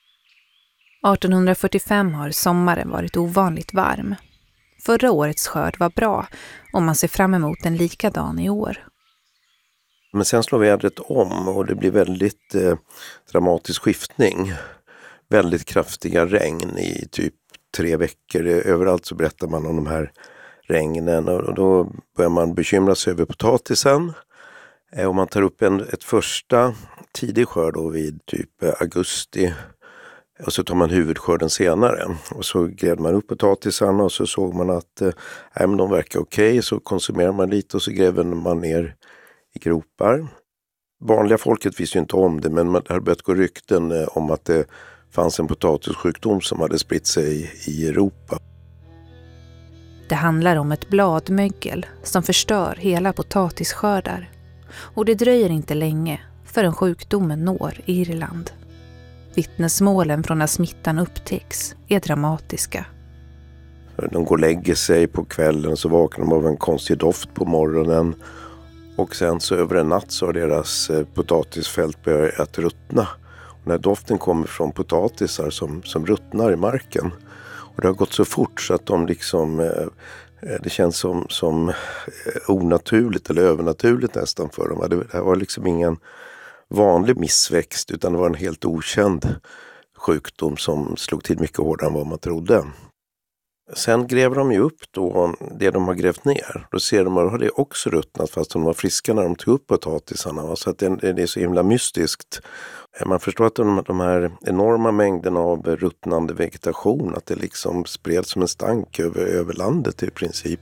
Speaker 3: arton fyrtiofem har sommaren varit ovanligt varm. Förra årets skörd var bra och man ser fram emot en likadan i år.
Speaker 8: Men sen slår vädret om och det blir väldigt eh, dramatisk skiftning. Väldigt kraftiga regn i typ tre veckor. Överallt så berättar man om de här regnen och då börjar man bekymra sig över potatisen. Eh, och man tar upp en, ett första tidig skörd då vid typ eh, augusti. Och så tar man huvudskörden senare. Och så grävde man upp potatisarna och så såg man att eh, men de verkar okej. Okay. Så konsumerar man lite och så gräver man ner i gropar. Vanliga folket visste ju inte om det, men det hade börjat gå rykten eh, om att det fanns en potatissjukdom som hade spritt sig i, i Europa.
Speaker 3: Det handlar om ett bladmögel som förstör hela potatisskördar. Och det dröjer inte länge förrän sjukdomen når Irland. Vittnesmålen från när smittan upptäcks är dramatiska.
Speaker 8: De går och lägger sig på kvällen och så vaknar de av en konstig doft på morgonen. Och sen så över en natt så har deras potatisfält börjat ruttna. Och när doften kommer från potatisar som, som ruttnar i marken. Och det har gått så fort så att de liksom, det känns som, som onaturligt eller övernaturligt nästan för dem. Det var liksom ingen vanlig missväxt utan det var en helt okänd sjukdom som slog till mycket hårdare än vad man trodde. Sen gräver de ju upp då det de har grävt ner. Då ser de att det har också ruttnat fast de var friska när de tog upp potatisarna. Så att det, det är så himla mystiskt. Man förstår att de, de här enorma mängderna av ruttnande vegetation att det liksom spreds som en stank över, över landet i princip.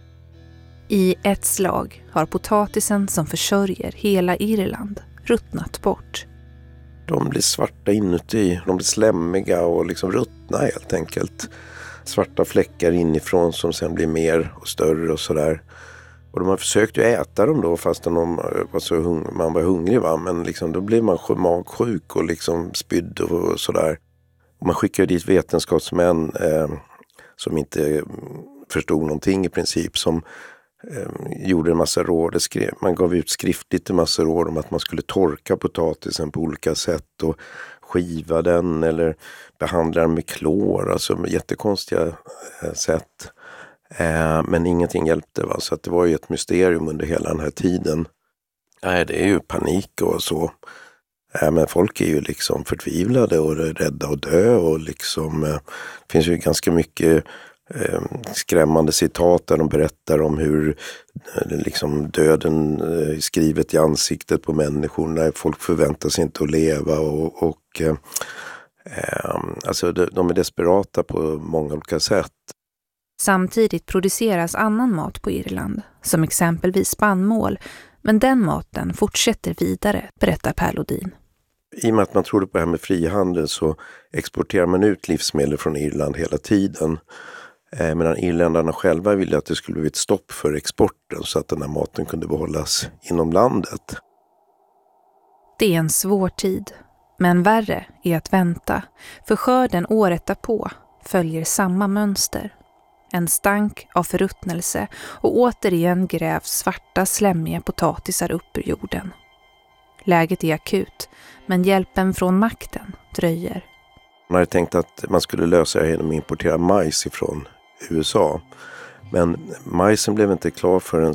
Speaker 3: I ett slag har potatisen som försörjer hela Irland ruttnat bort.
Speaker 8: De blir svarta inuti, de blir slämmiga och liksom ruttna helt enkelt. Svarta fläckar inifrån som sen blir mer och större och sådär. Och de har försökt ju äta dem då fast de var så hung- man var hungrig va. Men liksom då blir man magsjuk och liksom spydd och sådär. Och man skickar dit vetenskapsmän eh, som inte förstod någonting i princip som eh, gjorde en massa råd. Skrev, man gav ut skriftligt en massa råd om att man skulle torka potatisen på olika sätt och skiva den eller behandla den med klor. Alltså jättekonstiga eh, sätt. Eh, men ingenting hjälpte va. Så att det var ju ett mysterium under hela den här tiden. Nej, det är ju panik och så. Eh, men folk är ju liksom förtvivlade och rädda att dö och liksom eh, det finns ju ganska mycket eh, skrämmande citat där de berättar om hur eh, liksom döden är eh, skrivet i ansiktet på människorna. Folk förväntar sig inte att leva och, och eh, eh, alltså de, de är desperata på många olika sätt.
Speaker 3: Samtidigt produceras annan mat på Irland, som exempelvis spannmål, men den maten fortsätter vidare, berättar Per Lodin.
Speaker 8: I och med att man trodde på det här med frihandel så exporterar man ut livsmedel från Irland hela tiden. Eh, medan irländarna själva ville att det skulle bli ett stopp för exporten så att den här maten kunde behållas inom landet.
Speaker 3: Det är en svår tid, men värre är att vänta, för skörden året därpå följer samma mönster. En stank av förruttnelse och återigen grävs svarta slämmiga potatisar upp ur jorden. Läget är akut, men hjälpen från makten dröjer.
Speaker 8: Man hade tänkt att man skulle lösa det genom att importera majs ifrån U S A. Men majsen blev inte klar förrän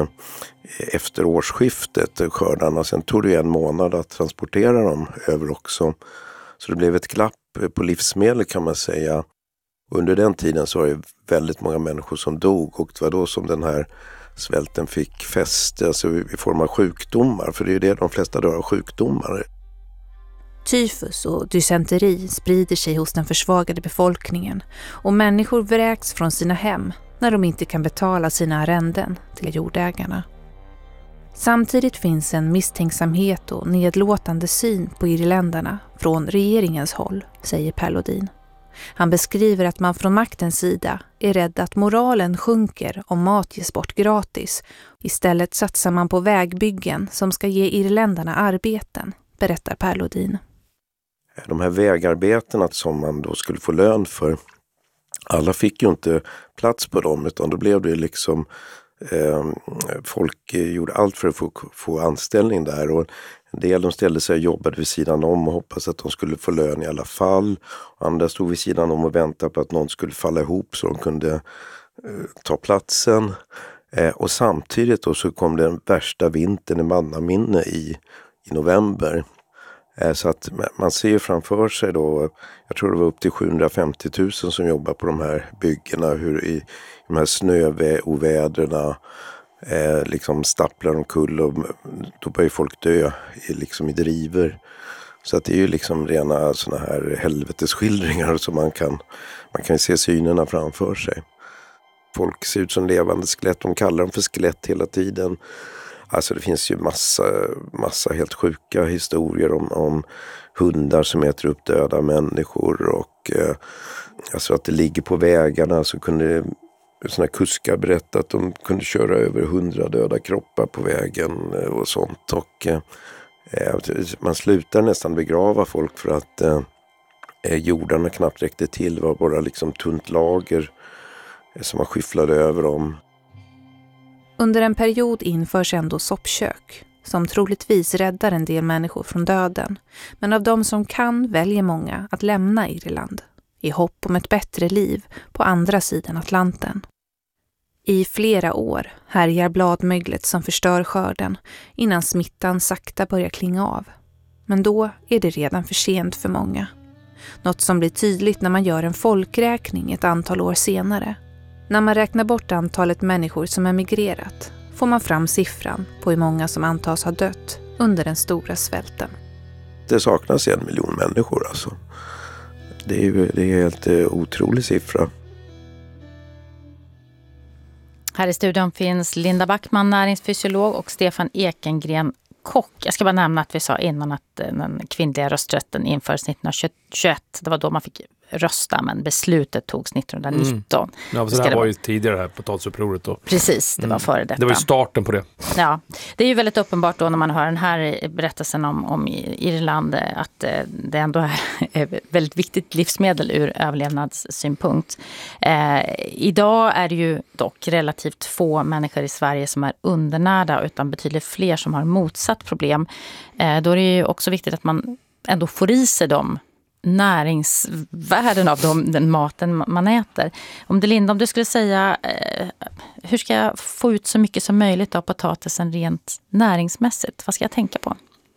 Speaker 8: efter årsskiftet, skördarna. Sen tog det en månad att transportera dem över också. Så det blev ett glapp på livsmedel kan man säga. Under den tiden så var det väldigt många människor som dog och det var då som den här svälten fick fäste, alltså i form av sjukdomar, för det är ju det de flesta dör av, sjukdomar.
Speaker 3: Tyfus och dysenteri sprider sig hos den försvagade befolkningen och människor vräks från sina hem när de inte kan betala sina arrenden till jordägarna. Samtidigt finns en misstänksamhet och nedlåtande syn på irländarna från regeringens håll, säger Per Lodin. Han beskriver att man från maktens sida är rädd att moralen sjunker om mat ges bort gratis. Istället satsar man på vägbyggen som ska ge irländarna arbeten, berättar Per Lodin.
Speaker 8: De här vägarbetena som man då skulle få lön för, alla fick ju inte plats på dem, utan då blev det liksom eh, folk gjorde allt för att få, få anställning där, och en del de ställde sig och jobbade vid sidan om och hoppades att de skulle få lön i alla fall. Andra stod vid sidan om och väntade på att någon skulle falla ihop så de kunde eh, ta platsen. Eh, och samtidigt då så kom den värsta vintern i mannaminne i, i november. Eh, så att man ser framför sig då, jag tror det var upp till sjuhundrafemtio tusen som jobbar på de här byggena, hur i, i de här snöoväderna Eh, liksom stapplar omkull, och då börjar folk dö i, liksom i driver. Så att det är ju liksom rena såna här helvetesskildringar som man kan, man kan se synerna framför sig. Folk ser ut som levande skelett, de kallar dem för skelett hela tiden. Alltså det finns ju massa, massa helt sjuka historier om, om hundar som äter upp döda människor, och eh, alltså att det ligger på vägarna, så kunde det såna kuskar berättat att de kunde köra över hundra döda kroppar på vägen och sånt. Och eh, man slutar nästan begrava folk för att eh, jordarna knappt räckte till. Det var bara liksom tunt lager eh, som man skyfflade över dem.
Speaker 3: Under en period införs ändå soppkök, som troligtvis räddar en del människor från döden. Men av de som kan väljer många att lämna Irland i hopp om ett bättre liv på andra sidan Atlanten. I flera år härjar bladmöglet som förstör skörden innan smittan sakta börjar klinga av. Men då är det redan för sent för många. Något som blir tydligt när man gör en folkräkning ett antal år senare. När man räknar bort antalet människor som emigrerat får man fram siffran på hur många som antas ha dött under den stora svälten.
Speaker 8: Det saknas en miljon människor alltså. Det är ju det är en helt uh, otrolig siffra.
Speaker 1: Här i studion finns Linda Backman, näringsfysiolog, och Stefan Ekengren, kock. Jag ska bara nämna att vi sa innan att den kvinnliga rösträtten infördes nittonhundratjugoett. Det var då man fick rösta, men beslutet togs nittonhundranitton.
Speaker 5: Mm. Ja, så det här var ju tidigare här på potatisupproret då.
Speaker 1: Precis, det var före detta.
Speaker 5: Det var ju starten på det.
Speaker 1: Ja, det är ju väldigt uppenbart då när man hör den här berättelsen om, om Irland att det ändå är ett väldigt viktigt livsmedel ur överlevnadssynpunkt. Eh, idag är det ju dock relativt få människor i Sverige som är undernärda, utan betydligt fler som har motsatt problem. Eh, då är det ju också viktigt att man ändå får i sig dem näringsvärden av dem, den maten man äter. Om det Linda, om du skulle säga eh, hur ska jag få ut så mycket som möjligt av potatisen rent näringsmässigt? Vad ska jag tänka på?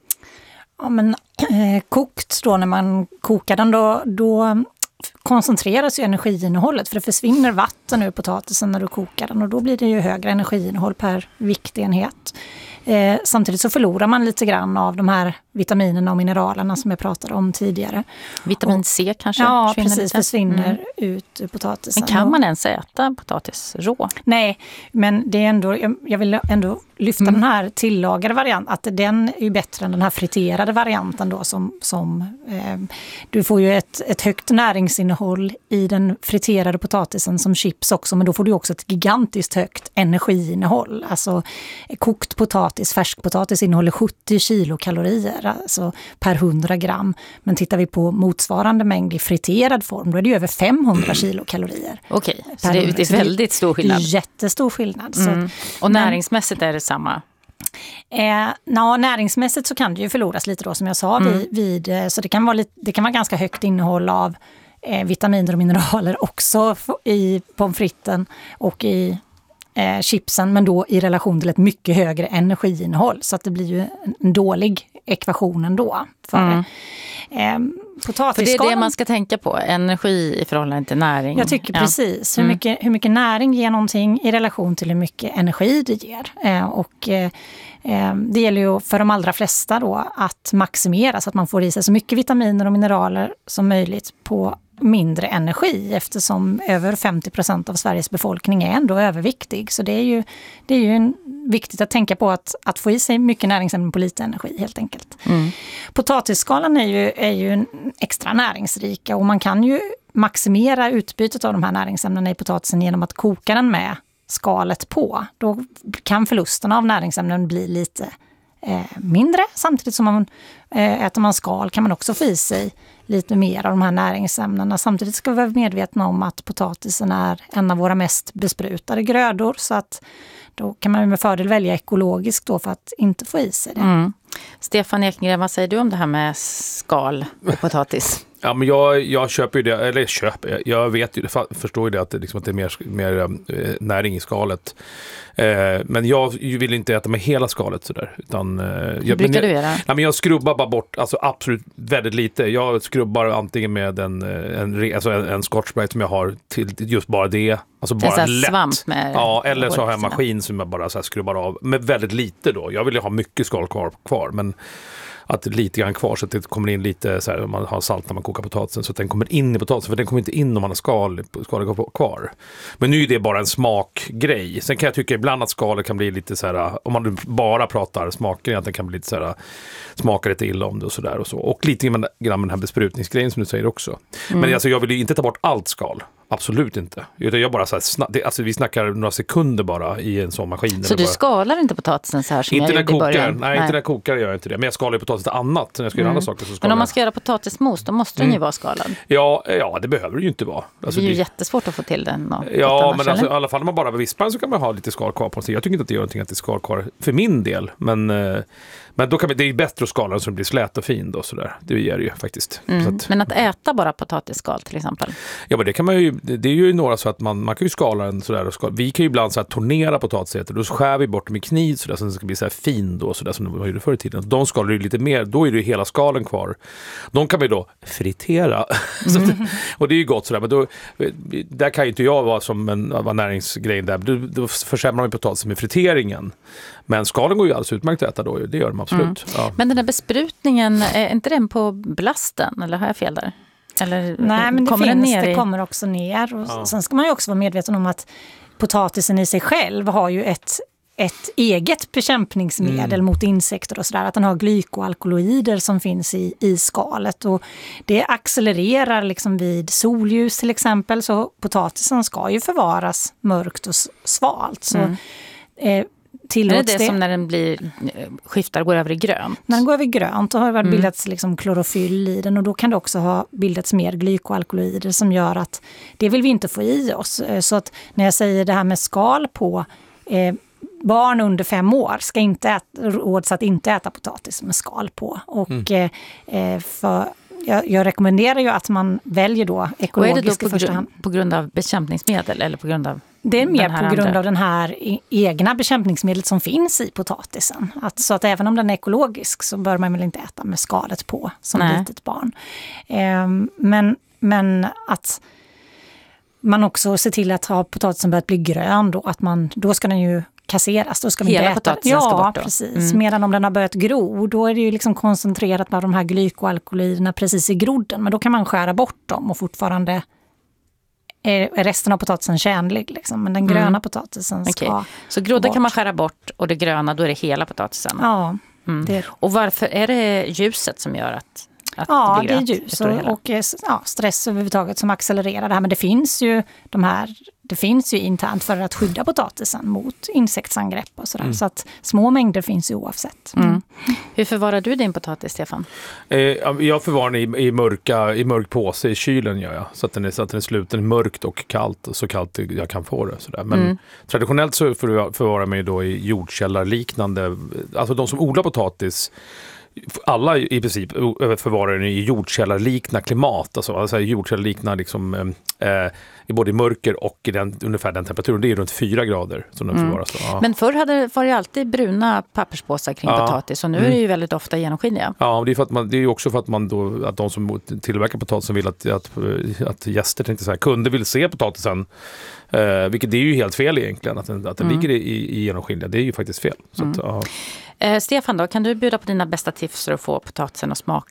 Speaker 6: Ja, men eh, kokt då, när man kokar den då, då koncentreras ju energiinnehållet, för det försvinner vatten ur potatisen när du kokar den, och då blir det ju högre energiinnehåll per viktenhet. Eh, samtidigt så förlorar man lite grann av de här vitaminerna och mineralerna som jag pratade om tidigare.
Speaker 1: Vitamin C kanske?
Speaker 6: Ja,
Speaker 1: försvinner
Speaker 6: precis,
Speaker 1: lite.
Speaker 6: försvinner
Speaker 1: mm.
Speaker 6: ut ur potatisen.
Speaker 1: Men kan man ens äta potatis rå?
Speaker 6: Nej, men det är ändå, jag, jag vill ändå lyfta mm. den här tillagade varianten, att den är ju bättre än den här friterade varianten då, som, som eh, du får ju ett, ett högt näringsinnehåll i den friterade potatisen som chips också, men då får du också ett gigantiskt högt energiinnehåll. Alltså kokt potatis, färskpotatis innehåller sjuttio kilokalorier alltså per hundra gram. Men tittar vi på motsvarande mängd i friterad form, då är det över femhundra kilokalorier.
Speaker 1: Okej, okay, så det är, det är väldigt stor skillnad.
Speaker 6: Det är jättestor skillnad.
Speaker 1: Mm.
Speaker 6: Så,
Speaker 1: och näringsmässigt är det samma?
Speaker 6: Eh, na, näringsmässigt så kan det ju förloras lite då, som jag sa, mm. vid, vid, så det kan, vara lite, det kan vara ganska högt innehåll av eh, vitaminer och mineraler också i pommes fritesen och i eh, chipsen, men då i relation till ett mycket högre energiinnehåll, så att det blir ju en, en dålig ekvation ändå för mm. eh,
Speaker 1: För det är det man ska tänka på, energi i förhållande till näring.
Speaker 6: Jag tycker
Speaker 1: ja.
Speaker 6: precis,
Speaker 1: mm.
Speaker 6: hur, mycket, hur mycket näring ger någonting i relation till hur mycket energi det ger. Eh, och eh, det gäller ju för de allra flesta då att maximera så att man får i sig så mycket vitaminer och mineraler som möjligt på mindre energi, eftersom över femtio procent av Sveriges befolkning är ändå överviktig. Så det är ju, det är ju en viktigt att tänka på att, att få i sig mycket näringsämnen på lite energi helt enkelt. Mm. Potatisskalan är ju, är ju en extra näringsrika och man kan ju maximera utbytet av de här näringsämnena i potatisen genom att koka den med skalet på. Då kan förlusterna av näringsämnen bli lite eh, mindre. Samtidigt som man eh, äter man skal kan man också få i sig lite mer av de här näringsämnena. Samtidigt ska vi vara medvetna om att potatisen är en av våra mest besprutade grödor, så att då kan man med fördel välja ekologiskt då för att inte få i sig det.
Speaker 1: Mm. Stefan Ekengren, vad säger du om det här med skal och potatis?
Speaker 5: Ja, men jag, jag köper ju det, eller köper, jag vet ju, förstår ju det att det, liksom, att det är mer, mer äh, näring i skalet. Eh, men jag vill inte äta med hela skalet sådär. Utan, eh,
Speaker 1: Hur
Speaker 5: jag,
Speaker 1: brukar
Speaker 5: men,
Speaker 1: du göra?
Speaker 5: Nej, men jag skrubbar bara bort, alltså absolut väldigt lite. Jag skrubbar antingen med en, en, alltså en, en Scotch Brite som jag har till just bara det. Alltså bara
Speaker 1: en
Speaker 5: lätt.
Speaker 1: Svamp med
Speaker 5: ja, eller så har jag en maskin som jag bara så här skrubbar av. Med väldigt lite då. Jag vill ju ha mycket skal kvar, kvar men att lite grann kvar så att det kommer in lite så här, om man har salt när man kokar potatisen så att den kommer in i potatisen, för den kommer inte in om man har skal, skal kvar. Men nu är det bara en smakgrej. Sen kan jag tycka ibland att skalet kan bli lite så här, om man bara pratar smaker, att den kan bli lite så här, smaka lite illa om det och så där och så. Och lite grann med den här besprutningsgrejen som du säger också. Mm. Men alltså jag vill ju inte ta bort allt skal. Absolut inte. Utan jag bara så här, sna- det, alltså vi snackar några sekunder bara i en sån maskin.
Speaker 1: Så du
Speaker 5: bara...
Speaker 1: skalar inte potatisen så här som
Speaker 5: inte
Speaker 1: jag gjorde i början?
Speaker 5: Nej, nej, inte när jag kokar gör jag inte det. Men jag skalar ju potatis till annat. När jag ska
Speaker 1: mm.
Speaker 5: göra andra saker så
Speaker 1: Men om man
Speaker 5: jag...
Speaker 1: ska göra potatismos, då måste den ju mm. vara skalad.
Speaker 5: Ja, ja, det behöver det ju inte vara. Alltså,
Speaker 1: det är ju
Speaker 5: det...
Speaker 1: jättesvårt att få till den.
Speaker 5: Ja, men alltså, i alla fall när man bara vispar så kan man ha lite skal kvar på sig. Jag tycker inte att det gör någonting att det är skal kvar för min del. Men... Eh... Men då kan vi, det är ju bättre att skala den så den blir slät och fin då sådär. Det gör det ju faktiskt.
Speaker 1: Mm.
Speaker 5: Så att,
Speaker 1: men att äta bara potatisskal till exempel?
Speaker 5: Ja, men det kan man ju, det är ju några så att man, man kan ju skala den sådär och skala. Vi kan ju ibland så här tornera potatisäter. Då skär vi bort dem i kniv sådär så den ska bli så här fin då sådär som de gjorde förr i tiden. De skalar ju lite mer, då är det ju hela skalen kvar. De kan vi då fritera. Mm. att, och det är ju gott sådär, men då, där kan ju inte jag vara som en vara näringsgrej där. Då, då försämrar man potatisen med friteringen. Men skalen går ju alldeles utmärkt att äta då, det gör de absolut. Mm. Ja.
Speaker 1: Men den här besprutningen, är inte den på blasten? Eller har jag fel där? Eller
Speaker 6: nej, men det
Speaker 1: kommer
Speaker 6: finns,
Speaker 1: ner
Speaker 6: det
Speaker 1: i...
Speaker 6: kommer också ner. Och
Speaker 5: ja.
Speaker 6: Sen ska man ju också vara medveten om att potatisen i sig själv har ju ett, ett eget bekämpningsmedel mm. mot insekter och sådär. Att den har glykoalkaloider som finns i, i skalet. Och det accelererar liksom vid solljus till exempel. Så potatisen ska ju förvaras mörkt och svalt. Så
Speaker 1: mm.
Speaker 6: eh,
Speaker 1: är det det, det som när den blir skiftar går över i grönt? När
Speaker 6: den går över i grönt då har det mm. bildats liksom klorofyll i den och då kan det också ha bildats mer glykoalkaloider som gör att det vill vi inte få i oss. Så att när jag säger det här med skal på eh, barn under fem år ska inte äta, råds att inte äta potatis med skal på. Och mm. eh, för Jag, jag rekommenderar ju att man väljer då ekologiskt i första hand.
Speaker 1: På grund av bekämpningsmedel eller på grund av
Speaker 6: det är mer på grund
Speaker 1: andra.
Speaker 6: av den här egna bekämpningsmedlet som finns i potatisen. Att, så att även om den är ekologisk så bör man väl inte äta med skalet på som
Speaker 1: Nej.
Speaker 6: litet barn. Eh, men, men att man också ser till att ha potatisen börjat bli grön då, att man, då ska den ju kasseras. Då ska vi
Speaker 1: Hela
Speaker 6: inte äta.
Speaker 1: potatisen
Speaker 6: ja,
Speaker 1: ska bort då?
Speaker 6: Precis.
Speaker 1: Mm.
Speaker 6: Medan om den har börjat gro, då är det ju liksom koncentrerat med de här glykoalkaloiderna precis i grodden. Men då kan man skära bort dem och fortfarande är resten av potatisen tjänlig. Liksom. Men den gröna mm. potatisen ska
Speaker 1: okay. Så grodden kan man skära bort och det gröna, då är det hela potatisen?
Speaker 6: Ja.
Speaker 1: Mm.
Speaker 6: Det.
Speaker 1: Och varför är det ljuset som gör att Att
Speaker 6: ja,
Speaker 1: det,
Speaker 6: det är ljus och, och ja, stress överhuvudtaget som accelererar det här. Men det finns ju de här, det finns ju internt för att skydda potatisen mot insektsangrepp och sådär. Mm. Så att små mängder finns ju oavsett. Mm.
Speaker 1: Mm. Hur förvarar du din potatis, Stefan?
Speaker 5: Eh, jag förvarar den i, i, mörka, i mörk påse, i kylen gör jag. Så att den är, så att den är sluten mörkt och kallt, så kallt jag kan få det. Sådär. Men mm. traditionellt så förvarar man ju då i jordkällarliknande, alltså de som odlar potatis, alla i princip förvarar den i jordkällarliknande klimat, alltså, alltså jordkällarliknande liksom, eh, i både mörker och i den, ungefär den temperaturen. Det är runt fyra grader som den mm. förvaras. Ja.
Speaker 1: Men förr hade, var det alltid bruna papperspåsar kring ja. potatis och nu mm. är det ju väldigt ofta genomskinliga. Ja, det är, för att man, det är ju också för att, man då, att de som tillverkar potatisen vill att, att, att gäster, tänkte så här, kunder vill se potatisen. Eh, vilket det är ju helt fel egentligen, att den, att den mm. ligger i, i genomskinliga. Det är ju faktiskt fel. Så mm.
Speaker 5: att, ja.
Speaker 1: eh, Stefan då, kan du bjuda på dina bästa tips för att få potatisen att smaka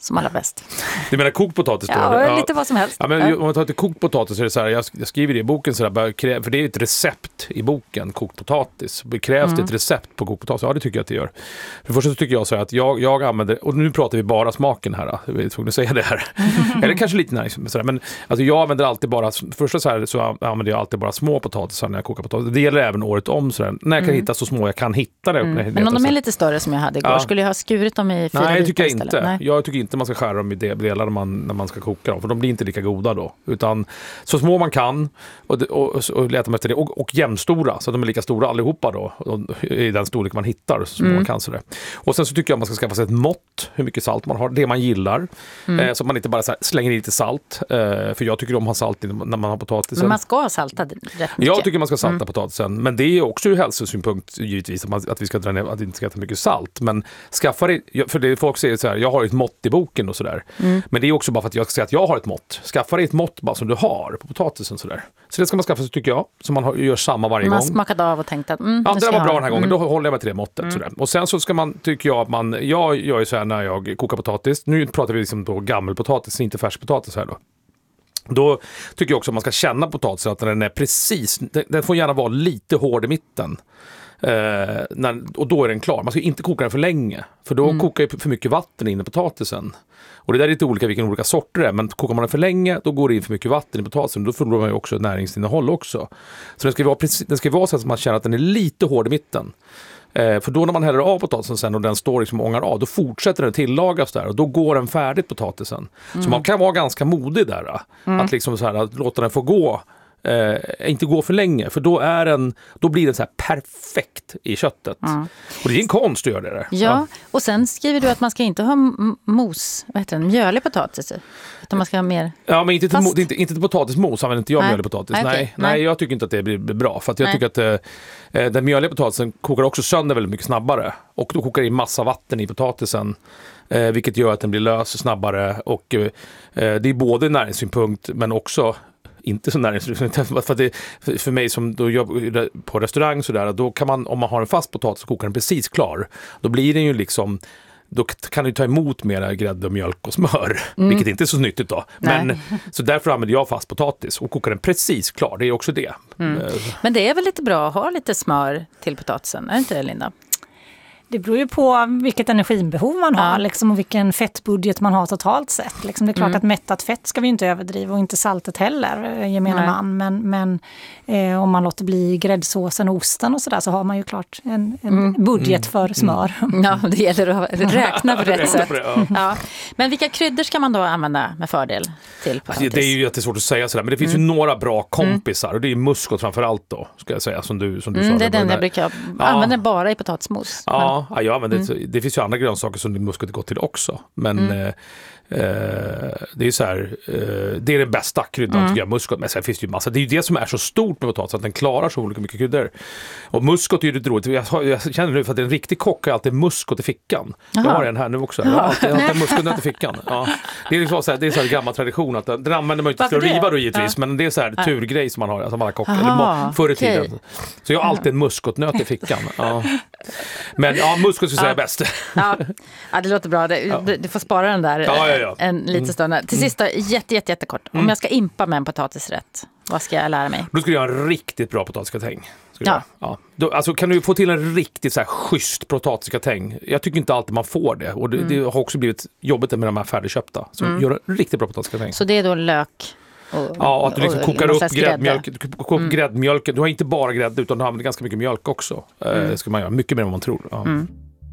Speaker 1: som allra bäst.
Speaker 5: Du menar kokt potatis då?
Speaker 1: Ja,
Speaker 5: ja,
Speaker 1: lite vad som helst.
Speaker 5: Ja, men om man tar till kokt potatis så är det så här, jag, jag skriver det i boken så där, för det är ett recept i boken, kokt potatis. Krävs mm. det ett recept på kokt potatis? Ja, det tycker jag att det gör. För det första så tycker jag så här att jag, jag använder, och nu pratar vi bara smaken här, jag är tvungen att säga det här. Eller kanske lite nice, så där, men alltså jag använder alltid bara, första så här så använder jag alltid bara små potatisar när jag kokar potatis. Det gäller även året om så där, när jag kan mm. hitta så små jag kan hitta det.
Speaker 1: Mm. Men om de är lite större som jag hade igår, ja. skulle jag ha skurit dem i fyra
Speaker 5: Nej, det tycker jag inte.
Speaker 1: Nej.
Speaker 5: Jag tycker inte man ska skära dem i delar när man, när man ska koka dem, för de blir inte lika goda då. Utan så små man kan och, och, och, och leta efter det. Och, och jämnstora, så att de är lika stora allihopa då. Och, i den storlek man hittar, så små mm. man kan sådär. Och sen så tycker jag man ska skaffa sig ett mått, hur mycket salt man har, det man gillar. Mm. Eh, så att man inte bara så här, slänger i lite salt. Eh, för jag tycker om att ha salt när man har potatisen.
Speaker 1: Men man ska ha salta rätt mycket.
Speaker 5: Jag tycker man ska salta
Speaker 1: mm.
Speaker 5: potatisen. Men det är också ur hälsosynpunkt givetvis att, man, att vi ska dra ner, att vi inte ska äta mycket salt. Men skaffa det, för det folk säger så här, jag har ett mått i boken och sådär. Mm. Men det är också bara för att jag ska säga att jag har ett mått. Skaffa dig ett mått bara som du har på potatisen sådär. Så det ska man skaffa sig tycker jag. Så man har, gör samma varje
Speaker 1: man
Speaker 5: gång.
Speaker 1: Man smakade av och tänkte att mm,
Speaker 5: ja, det var bra
Speaker 1: ha.
Speaker 5: den här gången.
Speaker 1: Mm.
Speaker 5: Då håller jag mig till det måttet. Mm. Sådär. Och sen så ska man, tycker jag att man, jag gör ju så här när jag kokar potatis. Nu pratar vi liksom då gammelpotatis, inte färskpotatis här då. Då tycker jag också att man ska känna potatisen att den är precis, den får gärna vara lite hård i mitten. Eh, när, och då är den klar. Man ska inte koka den för länge. För då mm. kokar ju för mycket vatten in i potatisen. Och det där är lite olika vilken olika sorter det är. Men kokar man den för länge, då går det in för mycket vatten i potatisen. Då förlorar man ju också näringsinnehåll också. Så den ska vara, den ska vara så att man känner att den är lite hård i mitten. Eh, för då när man häller av potatisen sen och den står liksom ångar av, då fortsätter den tillagas där och då går den färdigt potatisen. Mm. Så man kan vara ganska modig där. Mm. Att liksom så här, att låta den få gå. Eh, inte gå för länge, för då är den, då blir den så här perfekt i köttet. Mm. Och det är en konst att göra det där.
Speaker 1: Ja, ja, och sen skriver du att man ska inte ha mos, vad heter det, mjölig potatis, utan man ska ha mer.
Speaker 5: Ja, men inte till, inte, inte till potatismos använder inte jag mjölig potatis. Nej, okay. nej, nej, jag tycker inte att det blir bra, för att jag nej. tycker att eh, den mjöliga potatisen kokar också sönder väldigt mycket snabbare och då kokar det in massa vatten i potatisen. Eh, vilket gör att den blir lös snabbare och eh, det är både näringssynpunkt men också inte så näringsriktigt, för, det, för mig som då jobbar på restaurang så där, då kan man, om man har en fast potatis och kokar den precis klar, då blir den ju liksom, då kan du ta emot mera grädde, mjölk och smör, mm. vilket inte är så nyttigt då. Men, så därför använder jag fast potatis och kokar den precis klar, det är också det.
Speaker 1: Mm. Men det är väl lite bra att ha lite smör till potatisen, är det inte det, Linda?
Speaker 6: Det beror ju på vilket energibehov man har ja. liksom, och vilken fettbudget man har totalt sett. Liksom, det är klart mm. att mättat fett ska vi inte överdriva och inte saltet heller, gemene man. Men, men eh, om man låter bli gräddsåsen och osten och sådär så har man ju klart en, en mm. budget för smör.
Speaker 1: Mm. Ja, det gäller att räkna på rätt sätt. Ja. Ja. Men vilka kryddor ska man då använda med fördel till potatis?
Speaker 5: Det är ju jättesvårt att säga sådär, men det finns mm. ju några bra kompisar och det är muskot framförallt då, ska jag säga, som du, som du
Speaker 1: mm,
Speaker 5: sa.
Speaker 1: Det är den jag brukar ja. använda bara i potatismos.
Speaker 5: Ja. Ja, ja men det, mm. det finns ju andra grönsaker som muskot går till också. Men mm. eh, det är så här, eh, det är den bästa kryddan mm. tycker jag, muskot. Men sen finns det ju massa. Det är ju det som är så stort med potatis, att den klarar så olika mycket kryddor. Och muskot är ju lite roligt. Jag, jag känner nu för att en riktig kock har alltid muskot i fickan. Aha. Jag har en här nu också. Jag har alltid, jag har alltid muskot i fickan. Ja. Det är liksom så här, det är så här gammal tradition att den använder man inte för att riva då givetvis, ja. men det är så här ja. turgrej som man har, alltså man har kock, eller förr i tiden. Okay. Så jag har alltid en muskotnöt i fickan. Ja. Men ja, muskot skulle säga
Speaker 1: ja.
Speaker 5: bäst.
Speaker 1: Ja. ja, det låter bra. Du, du, du får spara den där
Speaker 5: ja, ja, ja.
Speaker 1: en liten stund. Till sist då, jätte, jätte, jättekort. Om mm. jag ska impa med en potatisrätt, vad ska jag lära mig?
Speaker 5: Då skulle jag ha en riktigt bra potatisgratäng. Ja. Ja. Då, alltså kan du få till en riktigt så här schysst potatisgratäng? Jag tycker inte alltid man får det. Och det, mm. det har också blivit jobbigt med de här färdigköpta. Så mm. gör en riktigt bra potatisgratäng.
Speaker 1: Så det är då lök? Och,
Speaker 5: ja, att du liksom kokar upp gräddmjölk,
Speaker 1: mm.
Speaker 5: gräddmjölken. Du har inte bara grädde utan du använder ganska mycket mjölk också. Mm. Det ska man göra, mycket mer än vad man tror. Ja.
Speaker 1: Mm.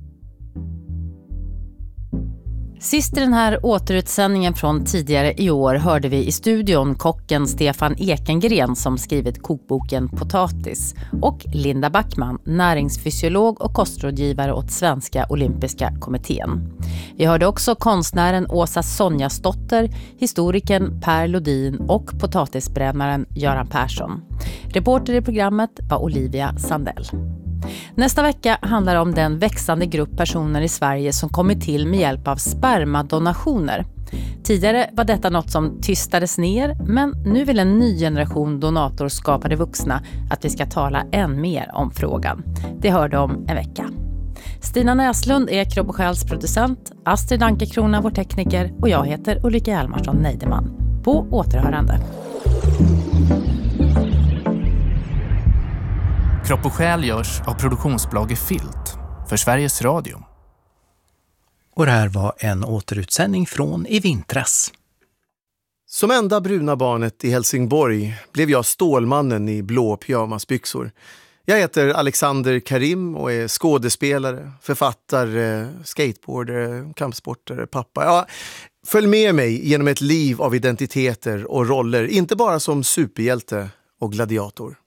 Speaker 1: Sist i den här återutsändningen från tidigare i år hörde vi i studion kocken Stefan Ekengren som skrivit kokboken Potatis och Linda Backman, näringsfysiolog och kostrådgivare åt Svenska Olympiska kommittén. Vi hörde också konstnären Åsa Sonjasdotter, historikern Per Lodin och potatisbrännaren Göran Persson. Reporter i programmet var Olivia Sandell. Nästa vecka handlar om den växande grupp personer i Sverige som kommit till med hjälp av spermadonationer. Tidigare var detta något som tystades ner, men nu vill en ny generation donatorskapade vuxna att vi ska tala än mer om frågan. Det hörde om en vecka. Stina Näslund är Kropp och Själs producent, Astrid Ankerkrona vår tekniker och jag heter Ulrika Hjalmarsson Neideman. På återhörande.
Speaker 9: Kropp och Själ görs av produktionsbolaget Filt för Sveriges Radio.
Speaker 10: Och det här var en återutsändning från i vintras.
Speaker 11: Som enda bruna barnet i Helsingborg blev jag stålmannen i blå pyjamasbyxor. Jag heter Alexander Karim och är skådespelare, författare, skateboardare, kampsportare, pappa. Ja, följ med mig genom ett liv av identiteter och roller, inte bara som superhjälte och gladiator.